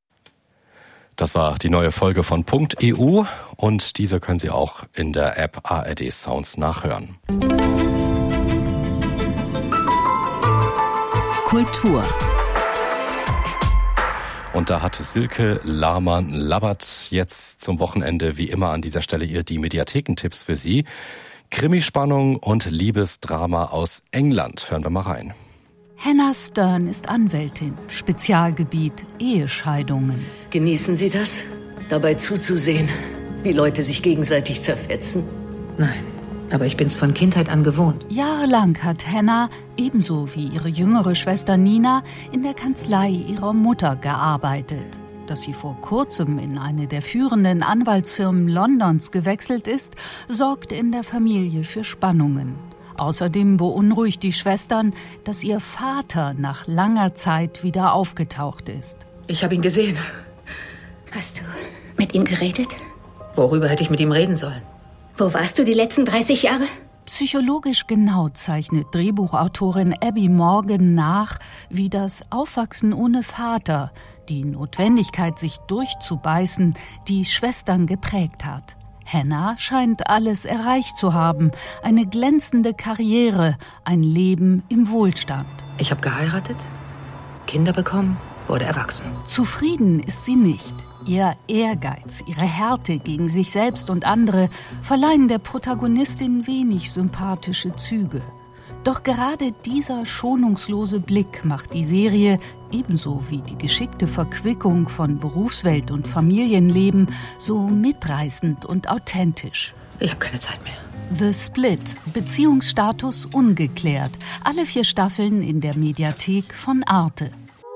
Das war die neue Folge von Punkt E U und diese können Sie auch in der App A R D Sounds nachhören. Kultur. Und da hatte Silke Lahmann-Labbert jetzt zum Wochenende wie immer an dieser Stelle ihr die Mediathekentipps für Sie. Krimispannung und Liebesdrama aus England. Hören wir mal rein. Hannah Stern ist Anwältin, Spezialgebiet Ehescheidungen. Genießen Sie das, dabei zuzusehen, wie Leute sich gegenseitig zerfetzen? Nein, aber ich bin's von Kindheit an gewohnt. Jahrelang hat Hannah, ebenso wie ihre jüngere Schwester Nina, in der Kanzlei ihrer Mutter gearbeitet. Dass sie vor kurzem in eine der führenden Anwaltsfirmen Londons gewechselt ist, sorgt in der Familie für Spannungen. Außerdem beunruhigt die Schwestern, dass ihr Vater nach langer Zeit wieder aufgetaucht ist. Ich habe ihn gesehen. Hast du mit ihm geredet? Worüber hätte ich mit ihm reden sollen? Wo warst du die letzten dreißig Jahre? Psychologisch genau zeichnet Drehbuchautorin Abby Morgan nach, wie das Aufwachsen ohne Vater, die Notwendigkeit, sich durchzubeißen, die Schwestern geprägt hat. Hannah scheint alles erreicht zu haben. Eine glänzende Karriere, ein Leben im Wohlstand. Ich habe geheiratet, Kinder bekommen, wurde erwachsen. Zufrieden ist sie nicht. Ihr Ehrgeiz, ihre Härte gegen sich selbst und andere verleihen der Protagonistin wenig sympathische Züge. Doch gerade dieser schonungslose Blick macht die Serie, ebenso wie die geschickte Verquickung von Berufswelt und Familienleben, so mitreißend und authentisch. Ich habe keine Zeit mehr. The Split, Beziehungsstatus ungeklärt. Alle vier Staffeln in der Mediathek von Arte.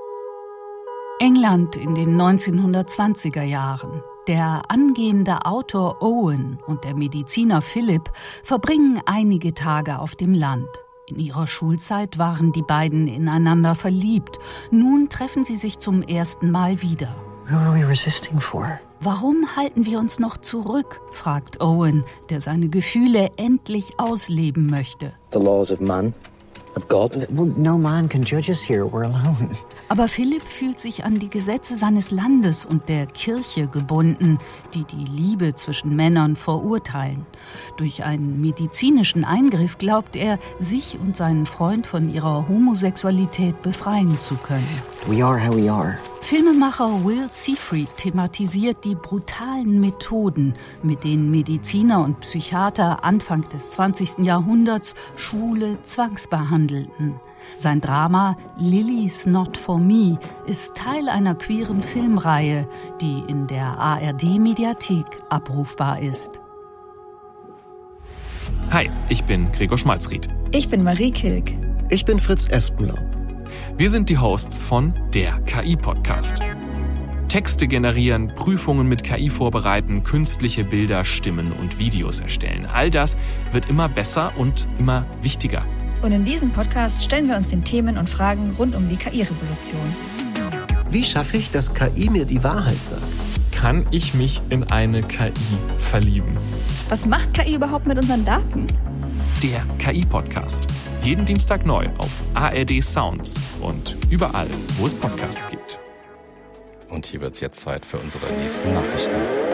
England in den neunzehnhundertzwanziger Jahren. Der angehende Autor Owen und der Mediziner Philip verbringen einige Tage auf dem Land. In ihrer Schulzeit waren die beiden ineinander verliebt. Nun treffen sie sich zum ersten Mal wieder. Who are we resisting for? Warum halten wir uns noch zurück, fragt Owen, der seine Gefühle endlich ausleben möchte. The laws of man, of God. Well, no man can judge us here. We're alone. Aber Philipp fühlt sich an die Gesetze seines Landes und der Kirche gebunden, die die Liebe zwischen Männern verurteilen. Durch einen medizinischen Eingriff glaubt er, sich und seinen Freund von ihrer Homosexualität befreien zu können. We are how we are. Filmemacher Will Seyfried thematisiert die brutalen Methoden, mit denen Mediziner und Psychiater Anfang des zwanzigsten Jahrhunderts Schwule zwangsbehandelten. Sein Drama Lily's Not For Me ist Teil einer queeren Filmreihe, die in der A R D Mediathek abrufbar ist. Hi, ich bin Gregor Schmalzried. Ich bin Marie Kilk. Ich bin Fritz Espenlaub. Wir sind die Hosts von der K I-Podcast. Texte generieren, Prüfungen mit K I vorbereiten, künstliche Bilder, Stimmen und Videos erstellen. All das wird immer besser und immer wichtiger. Und in diesem Podcast stellen wir uns den Themen und Fragen rund um die K I-Revolution. Wie schaffe ich, dass K I mir die Wahrheit sagt? Kann ich mich in eine K I verlieben? Was macht K I überhaupt mit unseren Daten? Der K I-Podcast. Jeden Dienstag neu auf A R D Sounds und überall, wo es Podcasts gibt. Und hier wird es jetzt Zeit für unsere nächsten Nachrichten.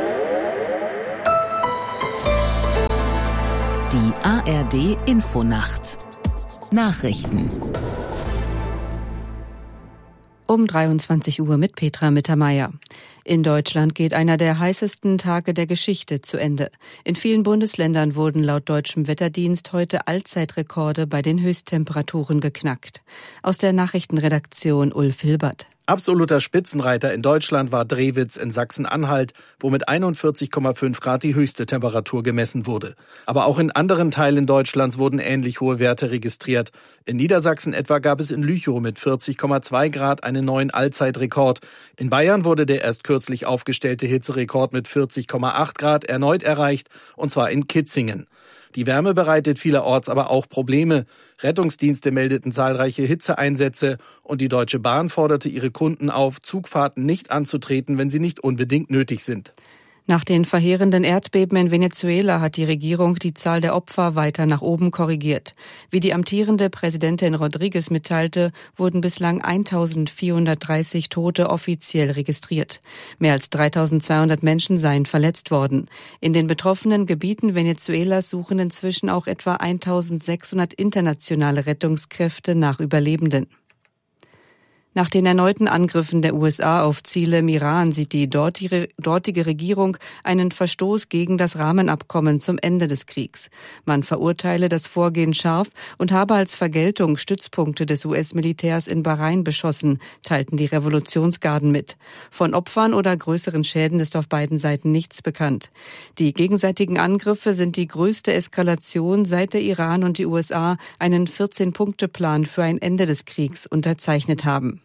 Die A R D Infonacht. Nachrichten. Um dreiundzwanzig Uhr mit Petra Mittermeier. In Deutschland geht einer der heißesten Tage der Geschichte zu Ende. In vielen Bundesländern wurden laut deutschem Wetterdienst heute Allzeitrekorde bei den Höchsttemperaturen geknackt. Aus der Nachrichtenredaktion Ulf Hilbert. Absoluter Spitzenreiter in Deutschland war Drewitz in Sachsen-Anhalt, wo mit einundvierzig Komma fünf Grad die höchste Temperatur gemessen wurde. Aber auch in anderen Teilen Deutschlands wurden ähnlich hohe Werte registriert. In Niedersachsen etwa gab es in Lüchow mit vierzig Komma zwei Grad einen neuen Allzeitrekord. In Bayern wurde der erst kürzlich aufgestellte Hitzerekord mit vierzig Komma acht Grad erneut erreicht, und zwar in Kitzingen. Die Wärme bereitet vielerorts aber auch Probleme. Rettungsdienste meldeten zahlreiche Hitzeeinsätze und die Deutsche Bahn forderte ihre Kunden auf, Zugfahrten nicht anzutreten, wenn sie nicht unbedingt nötig sind. Nach den verheerenden Erdbeben in Venezuela hat die Regierung die Zahl der Opfer weiter nach oben korrigiert. Wie die amtierende Präsidentin Rodriguez mitteilte, wurden bislang eintausendvierhundertdreißig Tote offiziell registriert. Mehr als dreitausendzweihundert Menschen seien verletzt worden. In den betroffenen Gebieten Venezuelas suchen inzwischen auch etwa eintausendsechshundert internationale Rettungskräfte nach Überlebenden. Nach den erneuten Angriffen der U S A auf Ziele im Iran sieht die dortige, dortige Regierung einen Verstoß gegen das Rahmenabkommen zum Ende des Kriegs. Man verurteile das Vorgehen scharf und habe als Vergeltung Stützpunkte des U S-Militärs in Bahrain beschossen, teilten die Revolutionsgarden mit. Von Opfern oder größeren Schäden ist auf beiden Seiten nichts bekannt. Die gegenseitigen Angriffe sind die größte Eskalation, seit der Iran und die U S A einen vierzehn-Punkte-Plan für ein Ende des Kriegs unterzeichnet haben.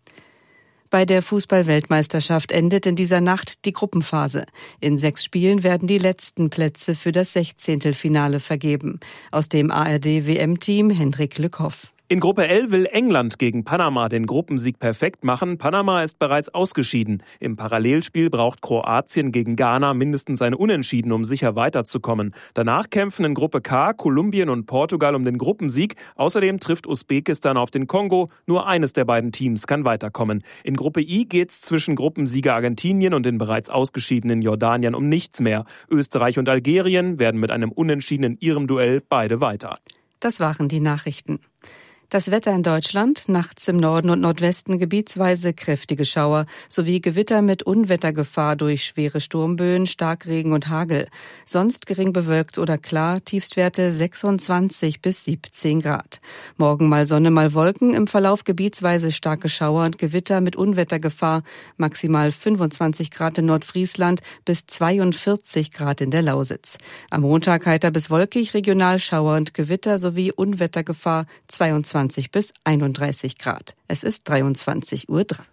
Bei der Fußball-Weltmeisterschaft endet in dieser Nacht die Gruppenphase. In sechs Spielen werden die letzten Plätze für das Sechzehntelfinale vergeben. Aus dem A R D-W M-Team Hendrik Lückhoff. In Gruppe L will England gegen Panama den Gruppensieg perfekt machen. Panama ist bereits ausgeschieden. Im Parallelspiel braucht Kroatien gegen Ghana mindestens ein Unentschieden, um sicher weiterzukommen. Danach kämpfen in Gruppe K Kolumbien und Portugal um den Gruppensieg. Außerdem trifft Usbekistan auf den Kongo. Nur eines der beiden Teams kann weiterkommen. In Gruppe I geht's zwischen Gruppensieger Argentinien und den bereits ausgeschiedenen Jordanien um nichts mehr. Österreich und Algerien werden mit einem Unentschieden in ihrem Duell beide weiter. Das waren die Nachrichten. Das Wetter in Deutschland, nachts im Norden und Nordwesten gebietsweise kräftige Schauer sowie Gewitter mit Unwettergefahr durch schwere Sturmböen, Starkregen und Hagel. Sonst gering bewölkt oder klar, Tiefstwerte sechsundzwanzig bis siebzehn Grad. Morgen mal Sonne, mal Wolken, im Verlauf gebietsweise starke Schauer und Gewitter mit Unwettergefahr, maximal fünfundzwanzig Grad in Nordfriesland bis zweiundvierzig Grad in der Lausitz. Am Montag heiter bis wolkig, regional Schauer und Gewitter sowie Unwettergefahr zweiundzwanzig bis einunddreißig Grad. Es ist dreiundzwanzig Uhr drei.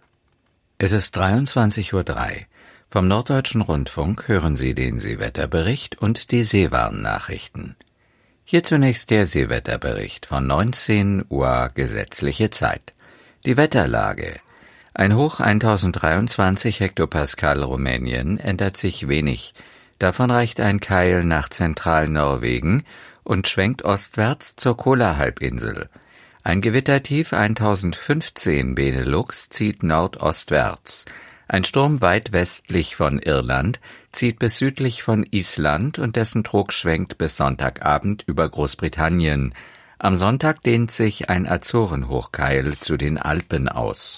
Es ist dreiundzwanzig Uhr drei. Vom Norddeutschen Rundfunk hören Sie den Seewetterbericht und die Seewarnnachrichten. Hier zunächst der Seewetterbericht von neunzehn Uhr gesetzliche Zeit. Die Wetterlage. Ein Hoch tausenddreiundzwanzig Hektopascal Rumänien ändert sich wenig. Davon reicht ein Keil nach Zentralnorwegen und schwenkt ostwärts zur Kola-Halbinsel. Ein Gewittertief tausendfünfzehn Benelux zieht nordostwärts. Ein Sturm weit westlich von Irland zieht bis südlich von Island und dessen Druck schwenkt bis Sonntagabend über Großbritannien. Am Sonntag dehnt sich ein Azorenhochkeil zu den Alpen aus.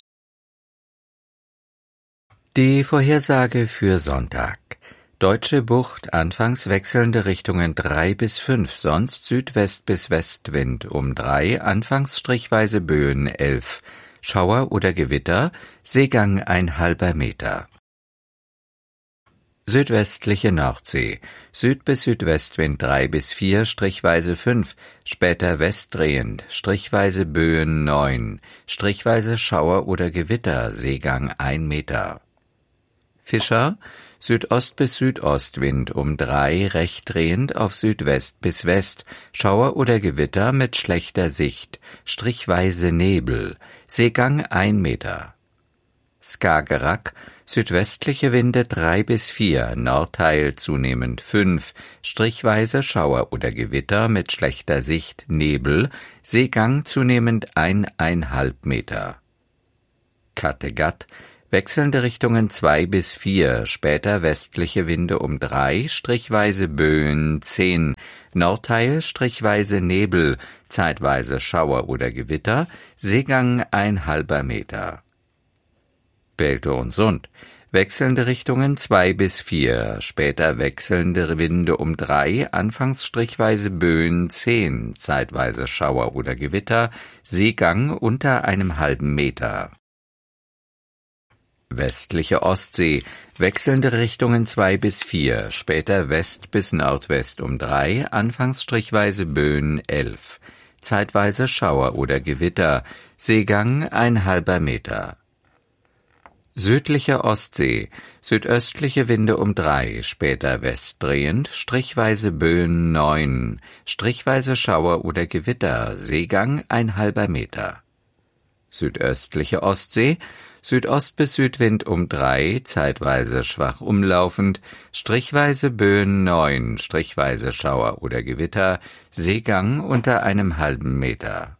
Die Vorhersage für Sonntag. Deutsche Bucht, anfangs wechselnde Richtungen drei bis fünf, sonst Südwest bis Westwind um drei, anfangs strichweise Böen elf, Schauer oder Gewitter, Seegang ein halber Meter. Südwestliche Nordsee. Süd- bis Südwestwind drei bis vier, strichweise fünf, später westdrehend, strichweise Böen neun, strichweise Schauer oder Gewitter, Seegang ein Meter. Fischer, Südost- bis Südostwind um drei, recht drehend auf Südwest bis West, Schauer oder Gewitter mit schlechter Sicht, strichweise Nebel, Seegang ein Meter. Skagerrak, südwestliche Winde drei bis vier, Nordteil zunehmend fünf, strichweise Schauer oder Gewitter mit schlechter Sicht, Nebel, Seegang zunehmend eineinhalb Meter. Kattegat, wechselnde Richtungen zwei bis vier, später westliche Winde um drei, strichweise Böen zehn, Nordteil strichweise Nebel, zeitweise Schauer oder Gewitter, Seegang ein halber Meter. Belte und Sund, wechselnde Richtungen zwei bis vier, später wechselnde Winde um drei, anfangs strichweise Böen zehn, zeitweise Schauer oder Gewitter, Seegang unter einem halben Meter. Westliche Ostsee, wechselnde Richtungen zwei bis vier, später West bis Nordwest um drei, anfangs strichweise Böen elf, zeitweise Schauer oder Gewitter, Seegang ein halber Meter. Südliche Ostsee, südöstliche Winde um drei, später westdrehend, strichweise Böen neun, strichweise Schauer oder Gewitter, Seegang ein halber Meter. Südöstliche Ostsee, Südost- bis Südwind um drei, zeitweise schwach umlaufend, strichweise Böen neun, strichweise Schauer oder Gewitter, Seegang unter einem halben Meter.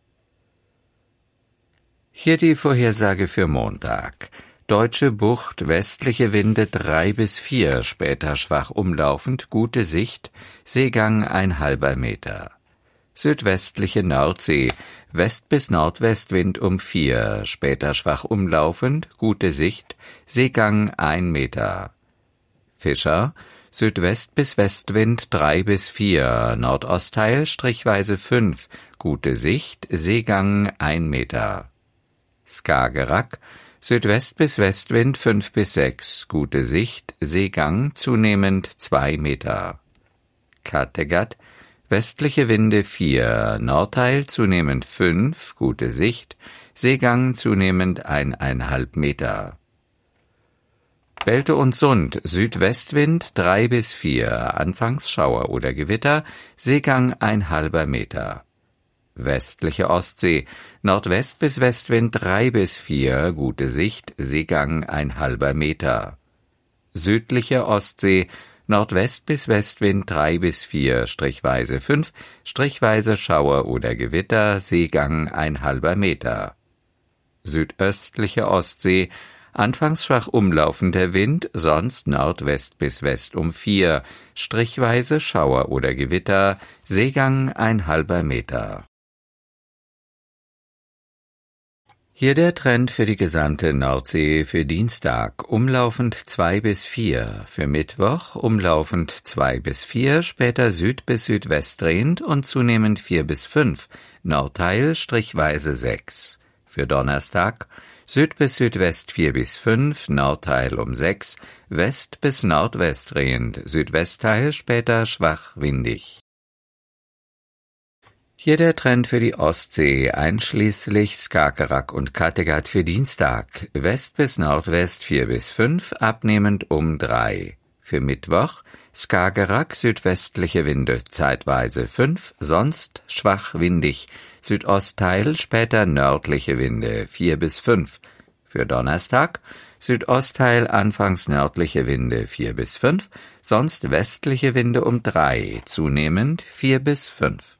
Hier die Vorhersage für Montag. Deutsche Bucht, westliche Winde drei bis vier, später schwach umlaufend, gute Sicht, Seegang ein halber Meter. Südwestliche Nordsee, West- bis Nordwestwind um vier, später schwach umlaufend, gute Sicht, Seegang ein Meter. Fischer, Südwest- bis Westwind drei bis vier, Nordostteil strichweise fünf, gute Sicht, Seegang ein Meter. Skagerrak, Südwest- bis Westwind fünf bis sechs, gute Sicht, Seegang zunehmend zwei Meter. Kattegat, westliche Winde vier, Nordteil zunehmend fünf, gute Sicht, Seegang zunehmend eineinhalb Meter. Belte und Sund, Südwestwind drei bis vier, anfangs Schauer oder Gewitter, Seegang ein halber Meter. Westliche Ostsee, Nordwest- bis Westwind drei bis vier, gute Sicht, Seegang ein halber Meter. Südliche Ostsee, Nordwest- bis Westwind drei bis vier, strichweise fünf, strichweise Schauer oder Gewitter, Seegang ein halber Meter. Südöstliche Ostsee, anfangs schwach umlaufender Wind, sonst Nordwest bis West um vier, strichweise Schauer oder Gewitter, Seegang ein halber Meter. Hier der Trend für die gesamte Nordsee für Dienstag, umlaufend zwei bis vier, für Mittwoch umlaufend zwei bis vier, später Süd- bis Südwest drehend und zunehmend vier bis fünf, Nordteil strichweise sechs. Für Donnerstag Süd- bis Südwest vier bis fünf, Nordteil um sechs, West- bis Nordwest drehend, Südwestteil später schwach windig. Hier der Trend für die Ostsee, einschließlich Skagerrak und Kattegat für Dienstag, West bis Nordwest vier bis fünf, abnehmend um drei. Für Mittwoch Skagerrak, südwestliche Winde zeitweise fünf, sonst schwach windig, Südostteil später nördliche Winde vier bis fünf. Für Donnerstag Südostteil anfangs nördliche Winde vier bis fünf, sonst westliche Winde um drei, zunehmend vier bis fünf.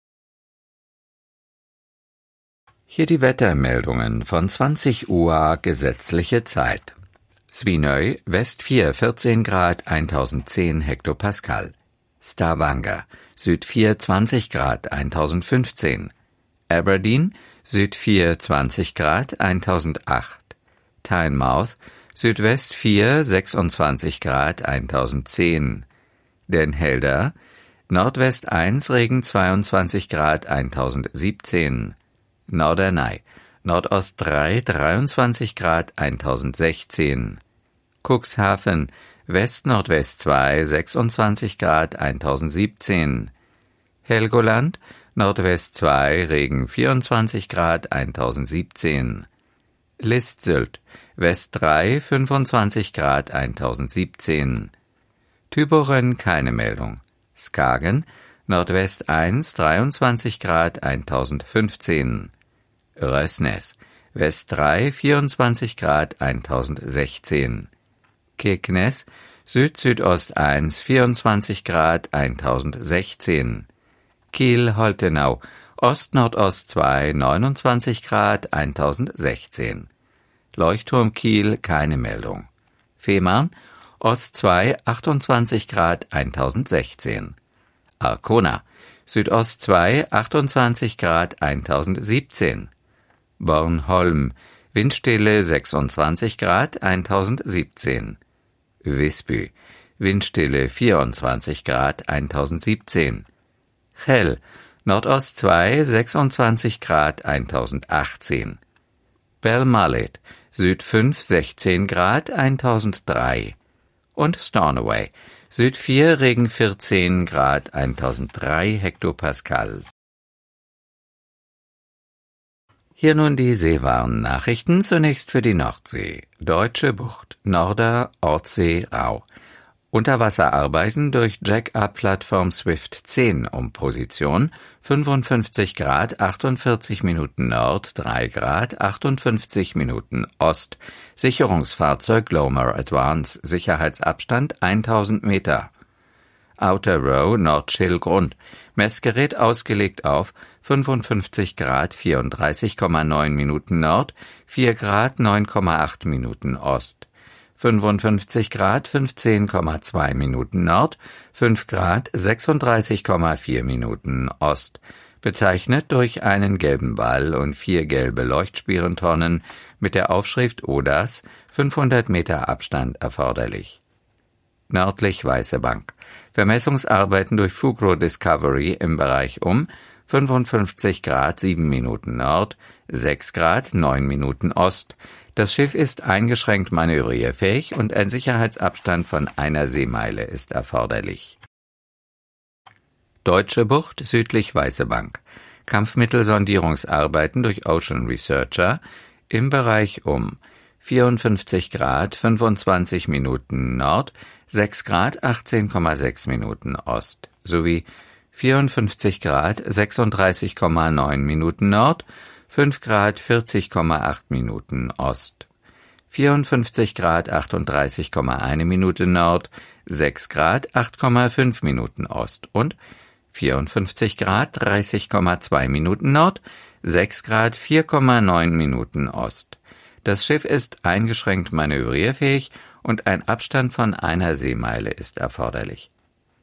Hier die Wettermeldungen von zwanzig Uhr gesetzliche Zeit. Svinøy, West vier, vierzehn Grad, tausendzehn Hektopascal. Stavanger, Süd vier, zwanzig Grad, tausendfünfzehn. Aberdeen, Süd vier, zwanzig Grad, tausendacht. Tynemouth, Südwest vier, sechsundzwanzig Grad, tausendzehn. Den Helder, Nordwest eins, Regen zweiundzwanzig Grad, tausendsiebzehn. Norderney, Nordost drei, dreiundzwanzig Grad, tausendsechzehn. Cuxhaven, West-Nordwest zwei sechsundzwanzig Grad eintausendsiebzehn. Helgoland, Nordwest zwei, Regen vierundzwanzig Grad eintausendsiebzehn. List-Sylt, West drei, fünfundzwanzig Grad eintausendsiebzehn. Tübingen, keine Meldung. Skagen, Nordwest eins, dreiundzwanzig Grad eintausendfünfzehn. Rösnes, West drei, vierundzwanzig Grad eintausendsechzehn. Kirkenes, Süd-Südost eins, vierundzwanzig Grad eintausendsechzehn. Kiel-Holtenau, Ost-Nordost zwei, neunundzwanzig Grad eintausendsechzehn. Leuchtturm Kiel, keine Meldung. Fehmarn, Ost zwei, achtundzwanzig Grad eintausendsechzehn. Arkona, Südost zwei, achtundzwanzig Grad eintausendsiebzehn. Bornholm, Windstille sechsundzwanzig Grad eintausendsiebzehn. Visby, Windstille vierundzwanzig Grad eintausendsiebzehn. Chell, Nordost zwei, sechsundzwanzig Grad eintausendachtzehn. Belmaled, Süd fünf, sechzehn Grad eintausenddrei. Und Stornoway, Süd vier, Regen vierzehn Grad eintausenddrei Hektopascal. Hier nun die Seewarn-Nachrichten, zunächst für die Nordsee. Deutsche Bucht, Norder, Ortsee, Rau. Unterwasserarbeiten durch Jack-Up-Plattform Swift zehn um Position, fünfundfünfzig Grad, achtundvierzig Minuten Nord, drei Grad, achtundfünfzig Minuten Ost. Sicherungsfahrzeug Glomar Advance, Sicherheitsabstand tausend Meter. Outer Row, Nordschill Grund. Messgerät ausgelegt auf fünfundfünfzig Grad, vierunddreißig Komma neun Minuten Nord, vier Grad, neun Komma acht Minuten Ost. fünfundfünfzig Grad, fünfzehn Komma zwei Minuten Nord, fünf Grad, sechsunddreißig Komma vier Minuten Ost. Bezeichnet durch einen gelben Ball und vier gelbe Leuchtspierentonnen mit der Aufschrift O D A S, fünfhundert Meter Abstand erforderlich. Nördlich Weiße Bank. Vermessungsarbeiten durch Fugro Discovery im Bereich um fünfundfünfzig Grad, sieben Minuten Nord, sechs Grad, neun Minuten Ost. Das Schiff ist eingeschränkt manövrierfähig und ein Sicherheitsabstand von einer Seemeile ist erforderlich. Deutsche Bucht, südlich Weiße Bank. Kampfmittelsondierungsarbeiten durch Ocean Researcher im Bereich um vierundfünfzig Grad, fünfundzwanzig Minuten Nord, sechs Grad, achtzehn Komma sechs Minuten Ost sowie vierundfünfzig Grad, sechsunddreißig Komma neun Minuten Nord, fünf Grad, vierzig Komma acht Minuten Ost, vierundfünfzig Grad, achtunddreißig Komma eins Minute Nord, sechs Grad, acht Komma fünf Minuten Ost und vierundfünfzig Grad, dreißig Komma zwei Minuten Nord, sechs Grad, vier Komma neun Minuten Ost. Das Schiff ist eingeschränkt manövrierfähig und ein Abstand von einer Seemeile ist erforderlich.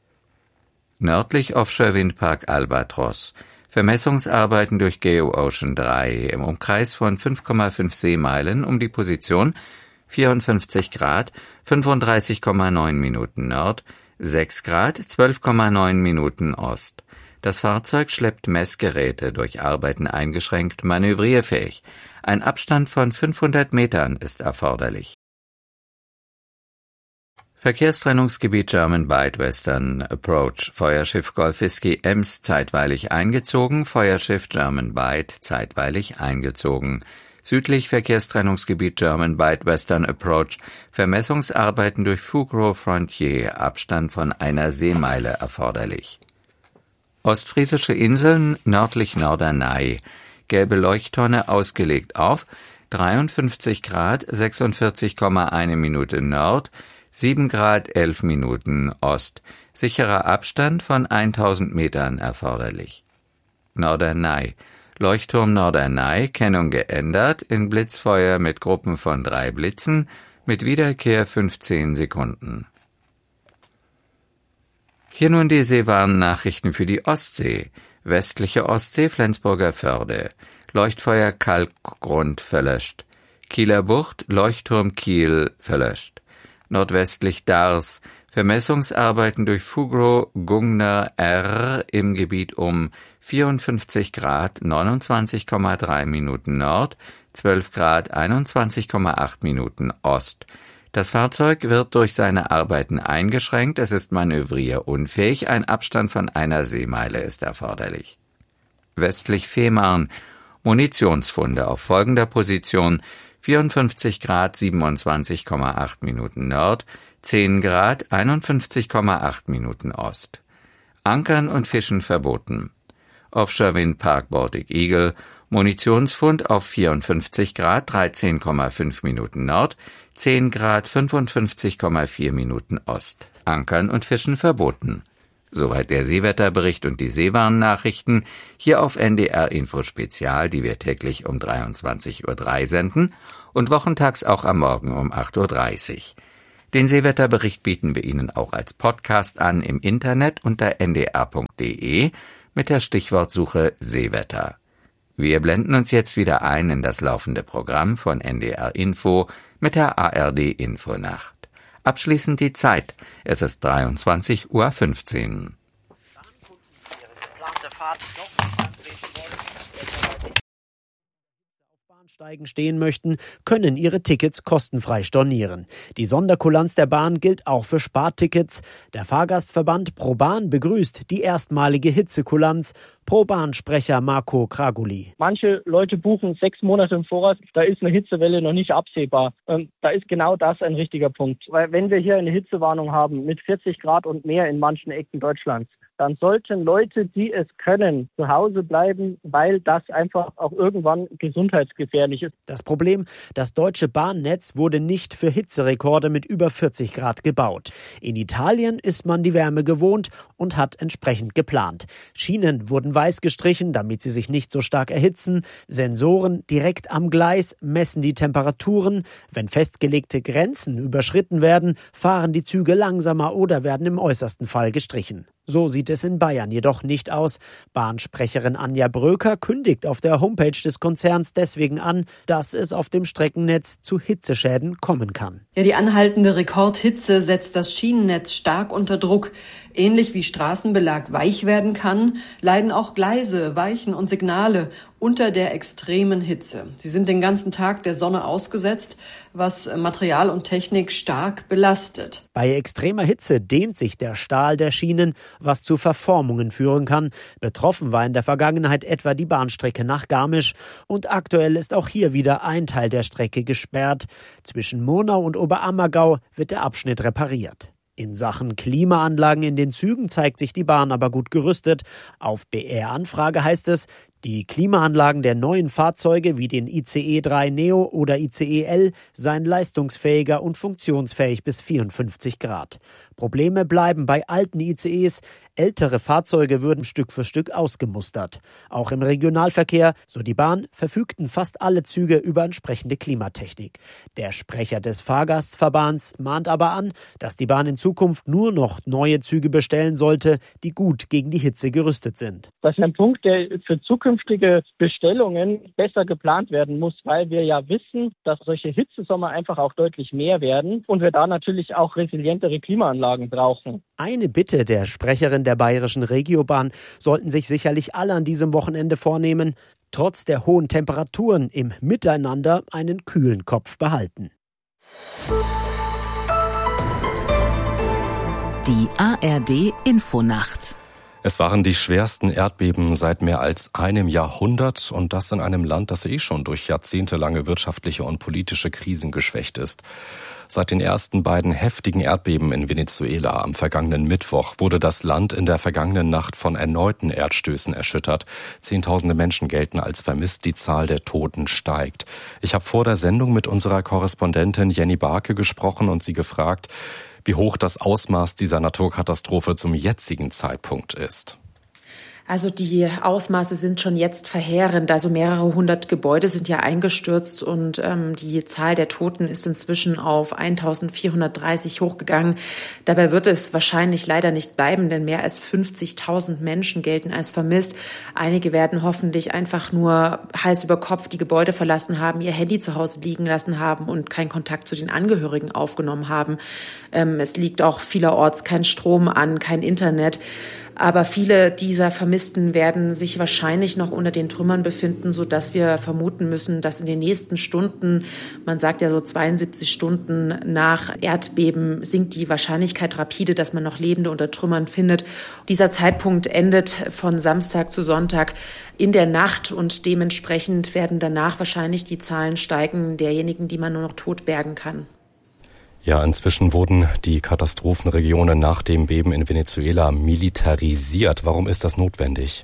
Nördlich Offshore-Windpark Albatros. Vermessungsarbeiten durch GeoOcean drei im Umkreis von fünf Komma fünf Seemeilen um die Position vierundfünfzig Grad, fünfunddreißig Komma neun Minuten Nord, sechs Grad, zwölf Komma neun Minuten Ost. Das Fahrzeug schleppt Messgeräte durch Arbeiten eingeschränkt manövrierfähig. Ein Abstand von fünfhundert Metern ist erforderlich. Verkehrstrennungsgebiet German Bight Western Approach. Feuerschiff Golfiski Ems zeitweilig eingezogen, Feuerschiff German Bight zeitweilig eingezogen. Südlich Verkehrstrennungsgebiet German Bight Western Approach. Vermessungsarbeiten durch Fugro Frontier, Abstand von einer Seemeile erforderlich. Ostfriesische Inseln, nördlich Norderney. Gelbe Leuchttonne ausgelegt auf dreiundfünfzig Grad, sechsundvierzig Komma eins Minute Nord, sieben Grad, elf Minuten Ost. Sicherer Abstand von tausend Metern erforderlich. Norderney. Leuchtturm Norderney, Kennung geändert, in Blitzfeuer mit Gruppen von drei Blitzen, mit Wiederkehr fünfzehn Sekunden. Hier nun die Seewarn-Nachrichten für die Ostsee. Westliche Ostsee, Flensburger Förde. Leuchtfeuer Kalkgrund verlöscht. Kieler Bucht, Leuchtturm Kiel verlöscht. Nordwestlich Dars. Vermessungsarbeiten durch Fugro Gungner R im Gebiet um vierundfünfzig Grad, neunundzwanzig Komma drei Minuten Nord, zwölf Grad, einundzwanzig Komma acht Minuten Ost. Das Fahrzeug wird durch seine Arbeiten eingeschränkt, es ist manövrierunfähig, ein Abstand von einer Seemeile ist erforderlich. Westlich Fehmarn, Munitionsfunde auf folgender Position: vierundfünfzig Grad siebenundzwanzig Komma acht Minuten Nord, zehn Grad einundfünfzig Komma acht Minuten Ost. Ankern und Fischen verboten. Offshore-Windpark Baltic Eagle, Munitionsfund auf vierundfünfzig Grad dreizehn Komma fünf Minuten Nord, zehn Grad fünfundfünfzig Komma vier Minuten Ost. Ankern und Fischen verboten. Soweit der Seewetterbericht und die Seewarnnachrichten hier auf N D R Info Spezial, die wir täglich um dreiundzwanzig Uhr drei senden und wochentags auch am Morgen um acht Uhr dreißig. Den Seewetterbericht bieten wir Ihnen auch als Podcast an im Internet unter n d r punkt d e mit der Stichwortsuche Seewetter. Wir blenden uns jetzt wieder ein in das laufende Programm von N D R Info mit der A R D Infonacht. Abschließend die Zeit. Es ist dreiundzwanzig Uhr fünfzehn. Bahnsteigen stehen möchten, können ihre Tickets kostenfrei stornieren. Die Sonderkulanz der Bahn gilt auch für Spartickets. Der Fahrgastverband ProBahn begrüßt die erstmalige Hitzekulanz. ProBahn-Sprecher Marco Kraguli. Manche Leute buchen sechs Monate im Voraus, da ist eine Hitzewelle noch nicht absehbar. Ähm, da ist genau das ein richtiger Punkt. Weil wenn wir hier eine Hitzewarnung haben mit vierzig Grad und mehr in manchen Ecken Deutschlands, dann sollten Leute, die es können, zu Hause bleiben, weil das einfach auch irgendwann gesundheitsgefährlich ist. Das Problem: Das deutsche Bahnnetz wurde nicht für Hitzerekorde mit über vierzig Grad gebaut. In Italien ist man die Wärme gewohnt und hat entsprechend geplant. Schienen wurden weiß gestrichen, damit sie sich nicht so stark erhitzen. Sensoren direkt am Gleis messen die Temperaturen. Wenn festgelegte Grenzen überschritten werden, fahren die Züge langsamer oder werden im äußersten Fall gestrichen. So sieht es in Bayern jedoch nicht aus. Bahnsprecherin Anja Bröker kündigt auf der Homepage des Konzerns deswegen an, dass es auf dem Streckennetz zu Hitzeschäden kommen kann. Ja, die anhaltende Rekordhitze setzt das Schienennetz stark unter Druck. Ähnlich wie Straßenbelag weich werden kann, leiden auch Gleise, Weichen und Signale unter der extremen Hitze. Sie sind den ganzen Tag der Sonne ausgesetzt, was Material und Technik stark belastet. Bei extremer Hitze dehnt sich der Stahl der Schienen, was zu Verformungen führen kann. Betroffen war in der Vergangenheit etwa die Bahnstrecke nach Garmisch. Und aktuell ist auch hier wieder ein Teil der Strecke gesperrt. Zwischen Murnau und Oberammergau wird der Abschnitt repariert. In Sachen Klimaanlagen in den Zügen zeigt sich die Bahn aber gut gerüstet. Auf B R-Anfrage heißt es, die Klimaanlagen der neuen Fahrzeuge wie den I C E drei Neo oder I C E L seien leistungsfähiger und funktionsfähig bis vierundfünfzig Grad. Probleme bleiben bei alten I C Es. Ältere Fahrzeuge würden Stück für Stück ausgemustert. Auch im Regionalverkehr, so die Bahn, verfügten fast alle Züge über entsprechende Klimatechnik. Der Sprecher des Fahrgastverbands mahnt aber an, dass die Bahn in Zukunft nur noch neue Züge bestellen sollte, die gut gegen die Hitze gerüstet sind. Das ist ein Punkt, der für zukünftige Bestellungen besser geplant werden muss, weil wir ja wissen, dass solche Hitzesommer einfach auch deutlich mehr werden und wir da natürlich auch resilientere Klimaanlagen brauchen. Eine Bitte der Sprecherin der Bayerischen Regiobahn sollten sich sicherlich alle an diesem Wochenende vornehmen: Trotz der hohen Temperaturen im Miteinander einen kühlen Kopf behalten. Die A R D Infonacht. Es waren die schwersten Erdbeben seit mehr als einem Jahrhundert und das in einem Land, das eh schon durch jahrzehntelange wirtschaftliche und politische Krisen geschwächt ist. Seit den ersten beiden heftigen Erdbeben in Venezuela am vergangenen Mittwoch wurde das Land in der vergangenen Nacht von erneuten Erdstößen erschüttert. Zehntausende Menschen gelten als vermisst, die Zahl der Toten steigt. Ich habe vor der Sendung mit unserer Korrespondentin Jenny Barke gesprochen und sie gefragt, wie hoch das Ausmaß dieser Naturkatastrophe zum jetzigen Zeitpunkt ist. Also die Ausmaße sind schon jetzt verheerend. Also mehrere hundert Gebäude sind ja eingestürzt und ähm, die Zahl der Toten ist inzwischen auf eintausendvierhundertdreißig hochgegangen. Dabei wird es wahrscheinlich leider nicht bleiben, denn mehr als fünfzigtausend Menschen gelten als vermisst. Einige werden hoffentlich einfach nur Hals über Kopf die Gebäude verlassen haben, ihr Handy zu Hause liegen lassen haben und keinen Kontakt zu den Angehörigen aufgenommen haben. Ähm, es liegt auch vielerorts kein Strom an, kein Internet. Aber viele dieser Vermissten werden sich wahrscheinlich noch unter den Trümmern befinden, sodass wir vermuten müssen, dass in den nächsten Stunden, man sagt ja so zweiundsiebzig Stunden nach Erdbeben, sinkt die Wahrscheinlichkeit rapide, dass man noch Lebende unter Trümmern findet. Dieser Zeitpunkt endet von Samstag zu Sonntag in der Nacht und dementsprechend werden danach wahrscheinlich die Zahlen steigen derjenigen, die man nur noch tot bergen kann. Ja, inzwischen wurden die Katastrophenregionen nach dem Beben in Venezuela militarisiert. Warum ist das notwendig?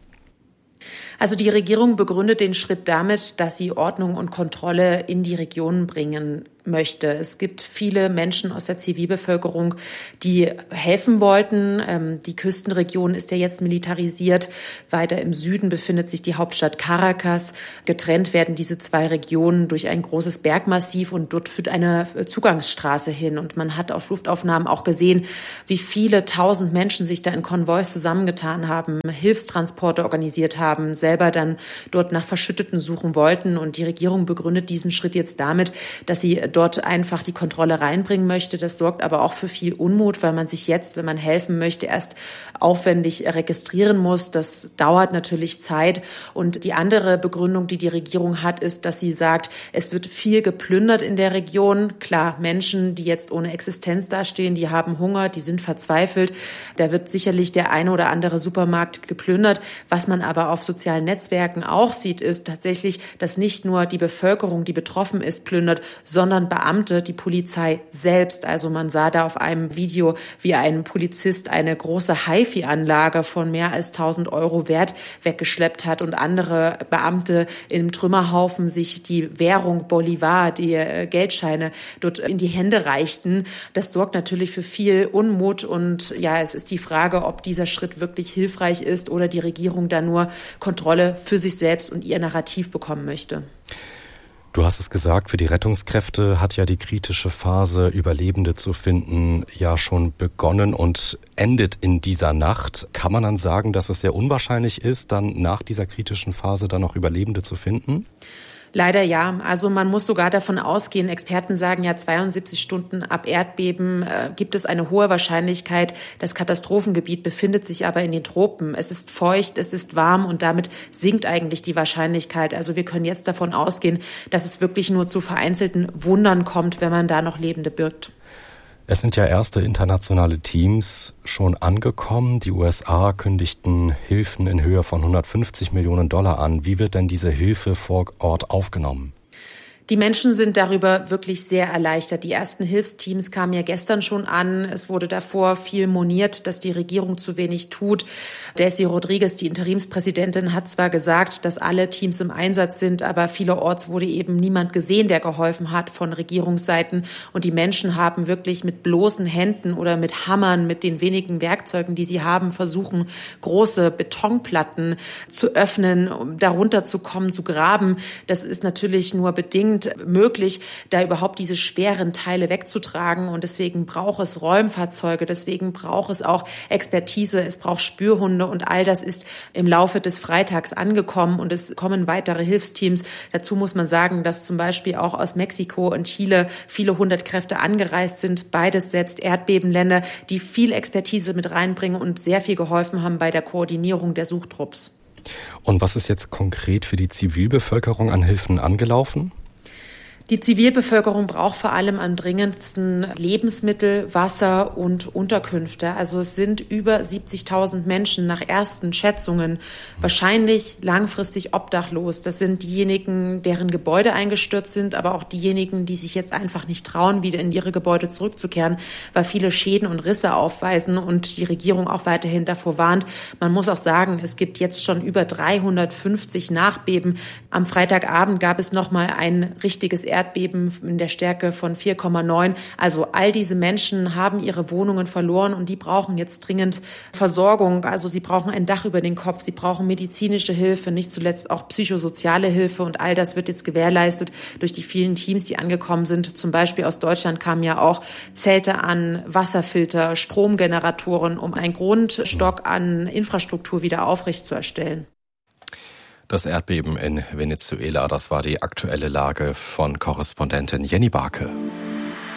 Also die Regierung begründet den Schritt damit, dass sie Ordnung und Kontrolle in die Regionen bringen möchte. Es gibt viele Menschen aus der Zivilbevölkerung, die helfen wollten. Die Küstenregion ist ja jetzt militarisiert. Weiter im Süden befindet sich die Hauptstadt Caracas. Getrennt werden diese zwei Regionen durch ein großes Bergmassiv und dort führt eine Zugangsstraße hin. Und man hat auf Luftaufnahmen auch gesehen, wie viele tausend Menschen sich da in Konvois zusammengetan haben, Hilfstransporte organisiert haben, selber dann dort nach Verschütteten suchen wollten. Und die Regierung begründet diesen Schritt jetzt damit, dass sie dort einfach die Kontrolle reinbringen möchte. Das sorgt aber auch für viel Unmut, weil man sich jetzt, wenn man helfen möchte, erst aufwendig registrieren muss. Das dauert natürlich Zeit. Und die andere Begründung, die die Regierung hat, ist, dass sie sagt, es wird viel geplündert in der Region. Klar, Menschen, die jetzt ohne Existenz dastehen, die haben Hunger, die sind verzweifelt. Da wird sicherlich der eine oder andere Supermarkt geplündert. Was man aber auf sozialen Netzwerken auch sieht, ist tatsächlich, dass nicht nur die Bevölkerung, die betroffen ist, plündert, sondern Beamte, die Polizei selbst. Also man sah da auf einem Video, wie ein Polizist eine große HiFi-Anlage von mehr als tausend Euro Wert weggeschleppt hat und andere Beamte im Trümmerhaufen sich die Währung Bolivar, die Geldscheine, dort in die Hände reichten. Das sorgt natürlich für viel Unmut und ja, es ist die Frage, ob dieser Schritt wirklich hilfreich ist oder die Regierung da nur Kontrolle für sich selbst und ihr Narrativ bekommen möchte. Du hast es gesagt, für die Rettungskräfte hat ja die kritische Phase, Überlebende zu finden, ja schon begonnen und endet in dieser Nacht. Kann man dann sagen, dass es sehr unwahrscheinlich ist, dann nach dieser kritischen Phase dann noch Überlebende zu finden? Leider ja. Also man muss sogar davon ausgehen, Experten sagen ja, zweiundsiebzig Stunden ab Erdbeben äh, gibt es eine hohe Wahrscheinlichkeit. Das Katastrophengebiet befindet sich aber in den Tropen. Es ist feucht, es ist warm und damit sinkt eigentlich die Wahrscheinlichkeit. Also wir können jetzt davon ausgehen, dass es wirklich nur zu vereinzelten Wundern kommt, wenn man da noch Lebende birgt. Es sind ja erste internationale Teams schon angekommen. Die U S A kündigten Hilfen in Höhe von hundertfünfzig Millionen Dollar an. Wie wird denn diese Hilfe vor Ort aufgenommen? Die Menschen sind darüber wirklich sehr erleichtert. Die ersten Hilfsteams kamen ja gestern schon an. Es wurde davor viel moniert, dass die Regierung zu wenig tut. Delcy Rodriguez, die Interimspräsidentin, hat zwar gesagt, dass alle Teams im Einsatz sind, aber vielerorts wurde eben niemand gesehen, der geholfen hat von Regierungsseiten. Und die Menschen haben wirklich mit bloßen Händen oder mit Hammern, mit den wenigen Werkzeugen, die sie haben, versuchen, große Betonplatten zu öffnen, um darunter zu kommen, zu graben. Das ist natürlich nur bedingt möglich, da überhaupt diese schweren Teile wegzutragen. Und deswegen braucht es Räumfahrzeuge, deswegen braucht es auch Expertise, es braucht Spürhunde und all das ist im Laufe des Freitags angekommen und es kommen weitere Hilfsteams. Dazu muss man sagen, dass zum Beispiel auch aus Mexiko und Chile viele hundert Kräfte angereist sind, beides selbst Erdbebenländer, die viel Expertise mit reinbringen und sehr viel geholfen haben bei der Koordinierung der Suchtrupps. Und was ist jetzt konkret für die Zivilbevölkerung an Hilfen angelaufen? Die Zivilbevölkerung braucht vor allem am dringendsten Lebensmittel, Wasser und Unterkünfte. Also es sind über siebzigtausend Menschen nach ersten Schätzungen wahrscheinlich langfristig obdachlos. Das sind diejenigen, deren Gebäude eingestürzt sind, aber auch diejenigen, die sich jetzt einfach nicht trauen, wieder in ihre Gebäude zurückzukehren, weil viele Schäden und Risse aufweisen und die Regierung auch weiterhin davor warnt. Man muss auch sagen, es gibt jetzt schon über dreihundertfünfzig Nachbeben. Am Freitagabend gab es noch mal ein richtiges Erdbeben in der Stärke von vier Komma neun. Also all diese Menschen haben ihre Wohnungen verloren und die brauchen jetzt dringend Versorgung. Also sie brauchen ein Dach über den Kopf, sie brauchen medizinische Hilfe, nicht zuletzt auch psychosoziale Hilfe und all das wird jetzt gewährleistet durch die vielen Teams, die angekommen sind. Zum Beispiel aus Deutschland kamen ja auch Zelte an, Wasserfilter, Stromgeneratoren, um einen Grundstock an Infrastruktur wieder aufrechtzuerstellen. Das Erdbeben in Venezuela, das war die aktuelle Lage von Korrespondentin Jenny Barke.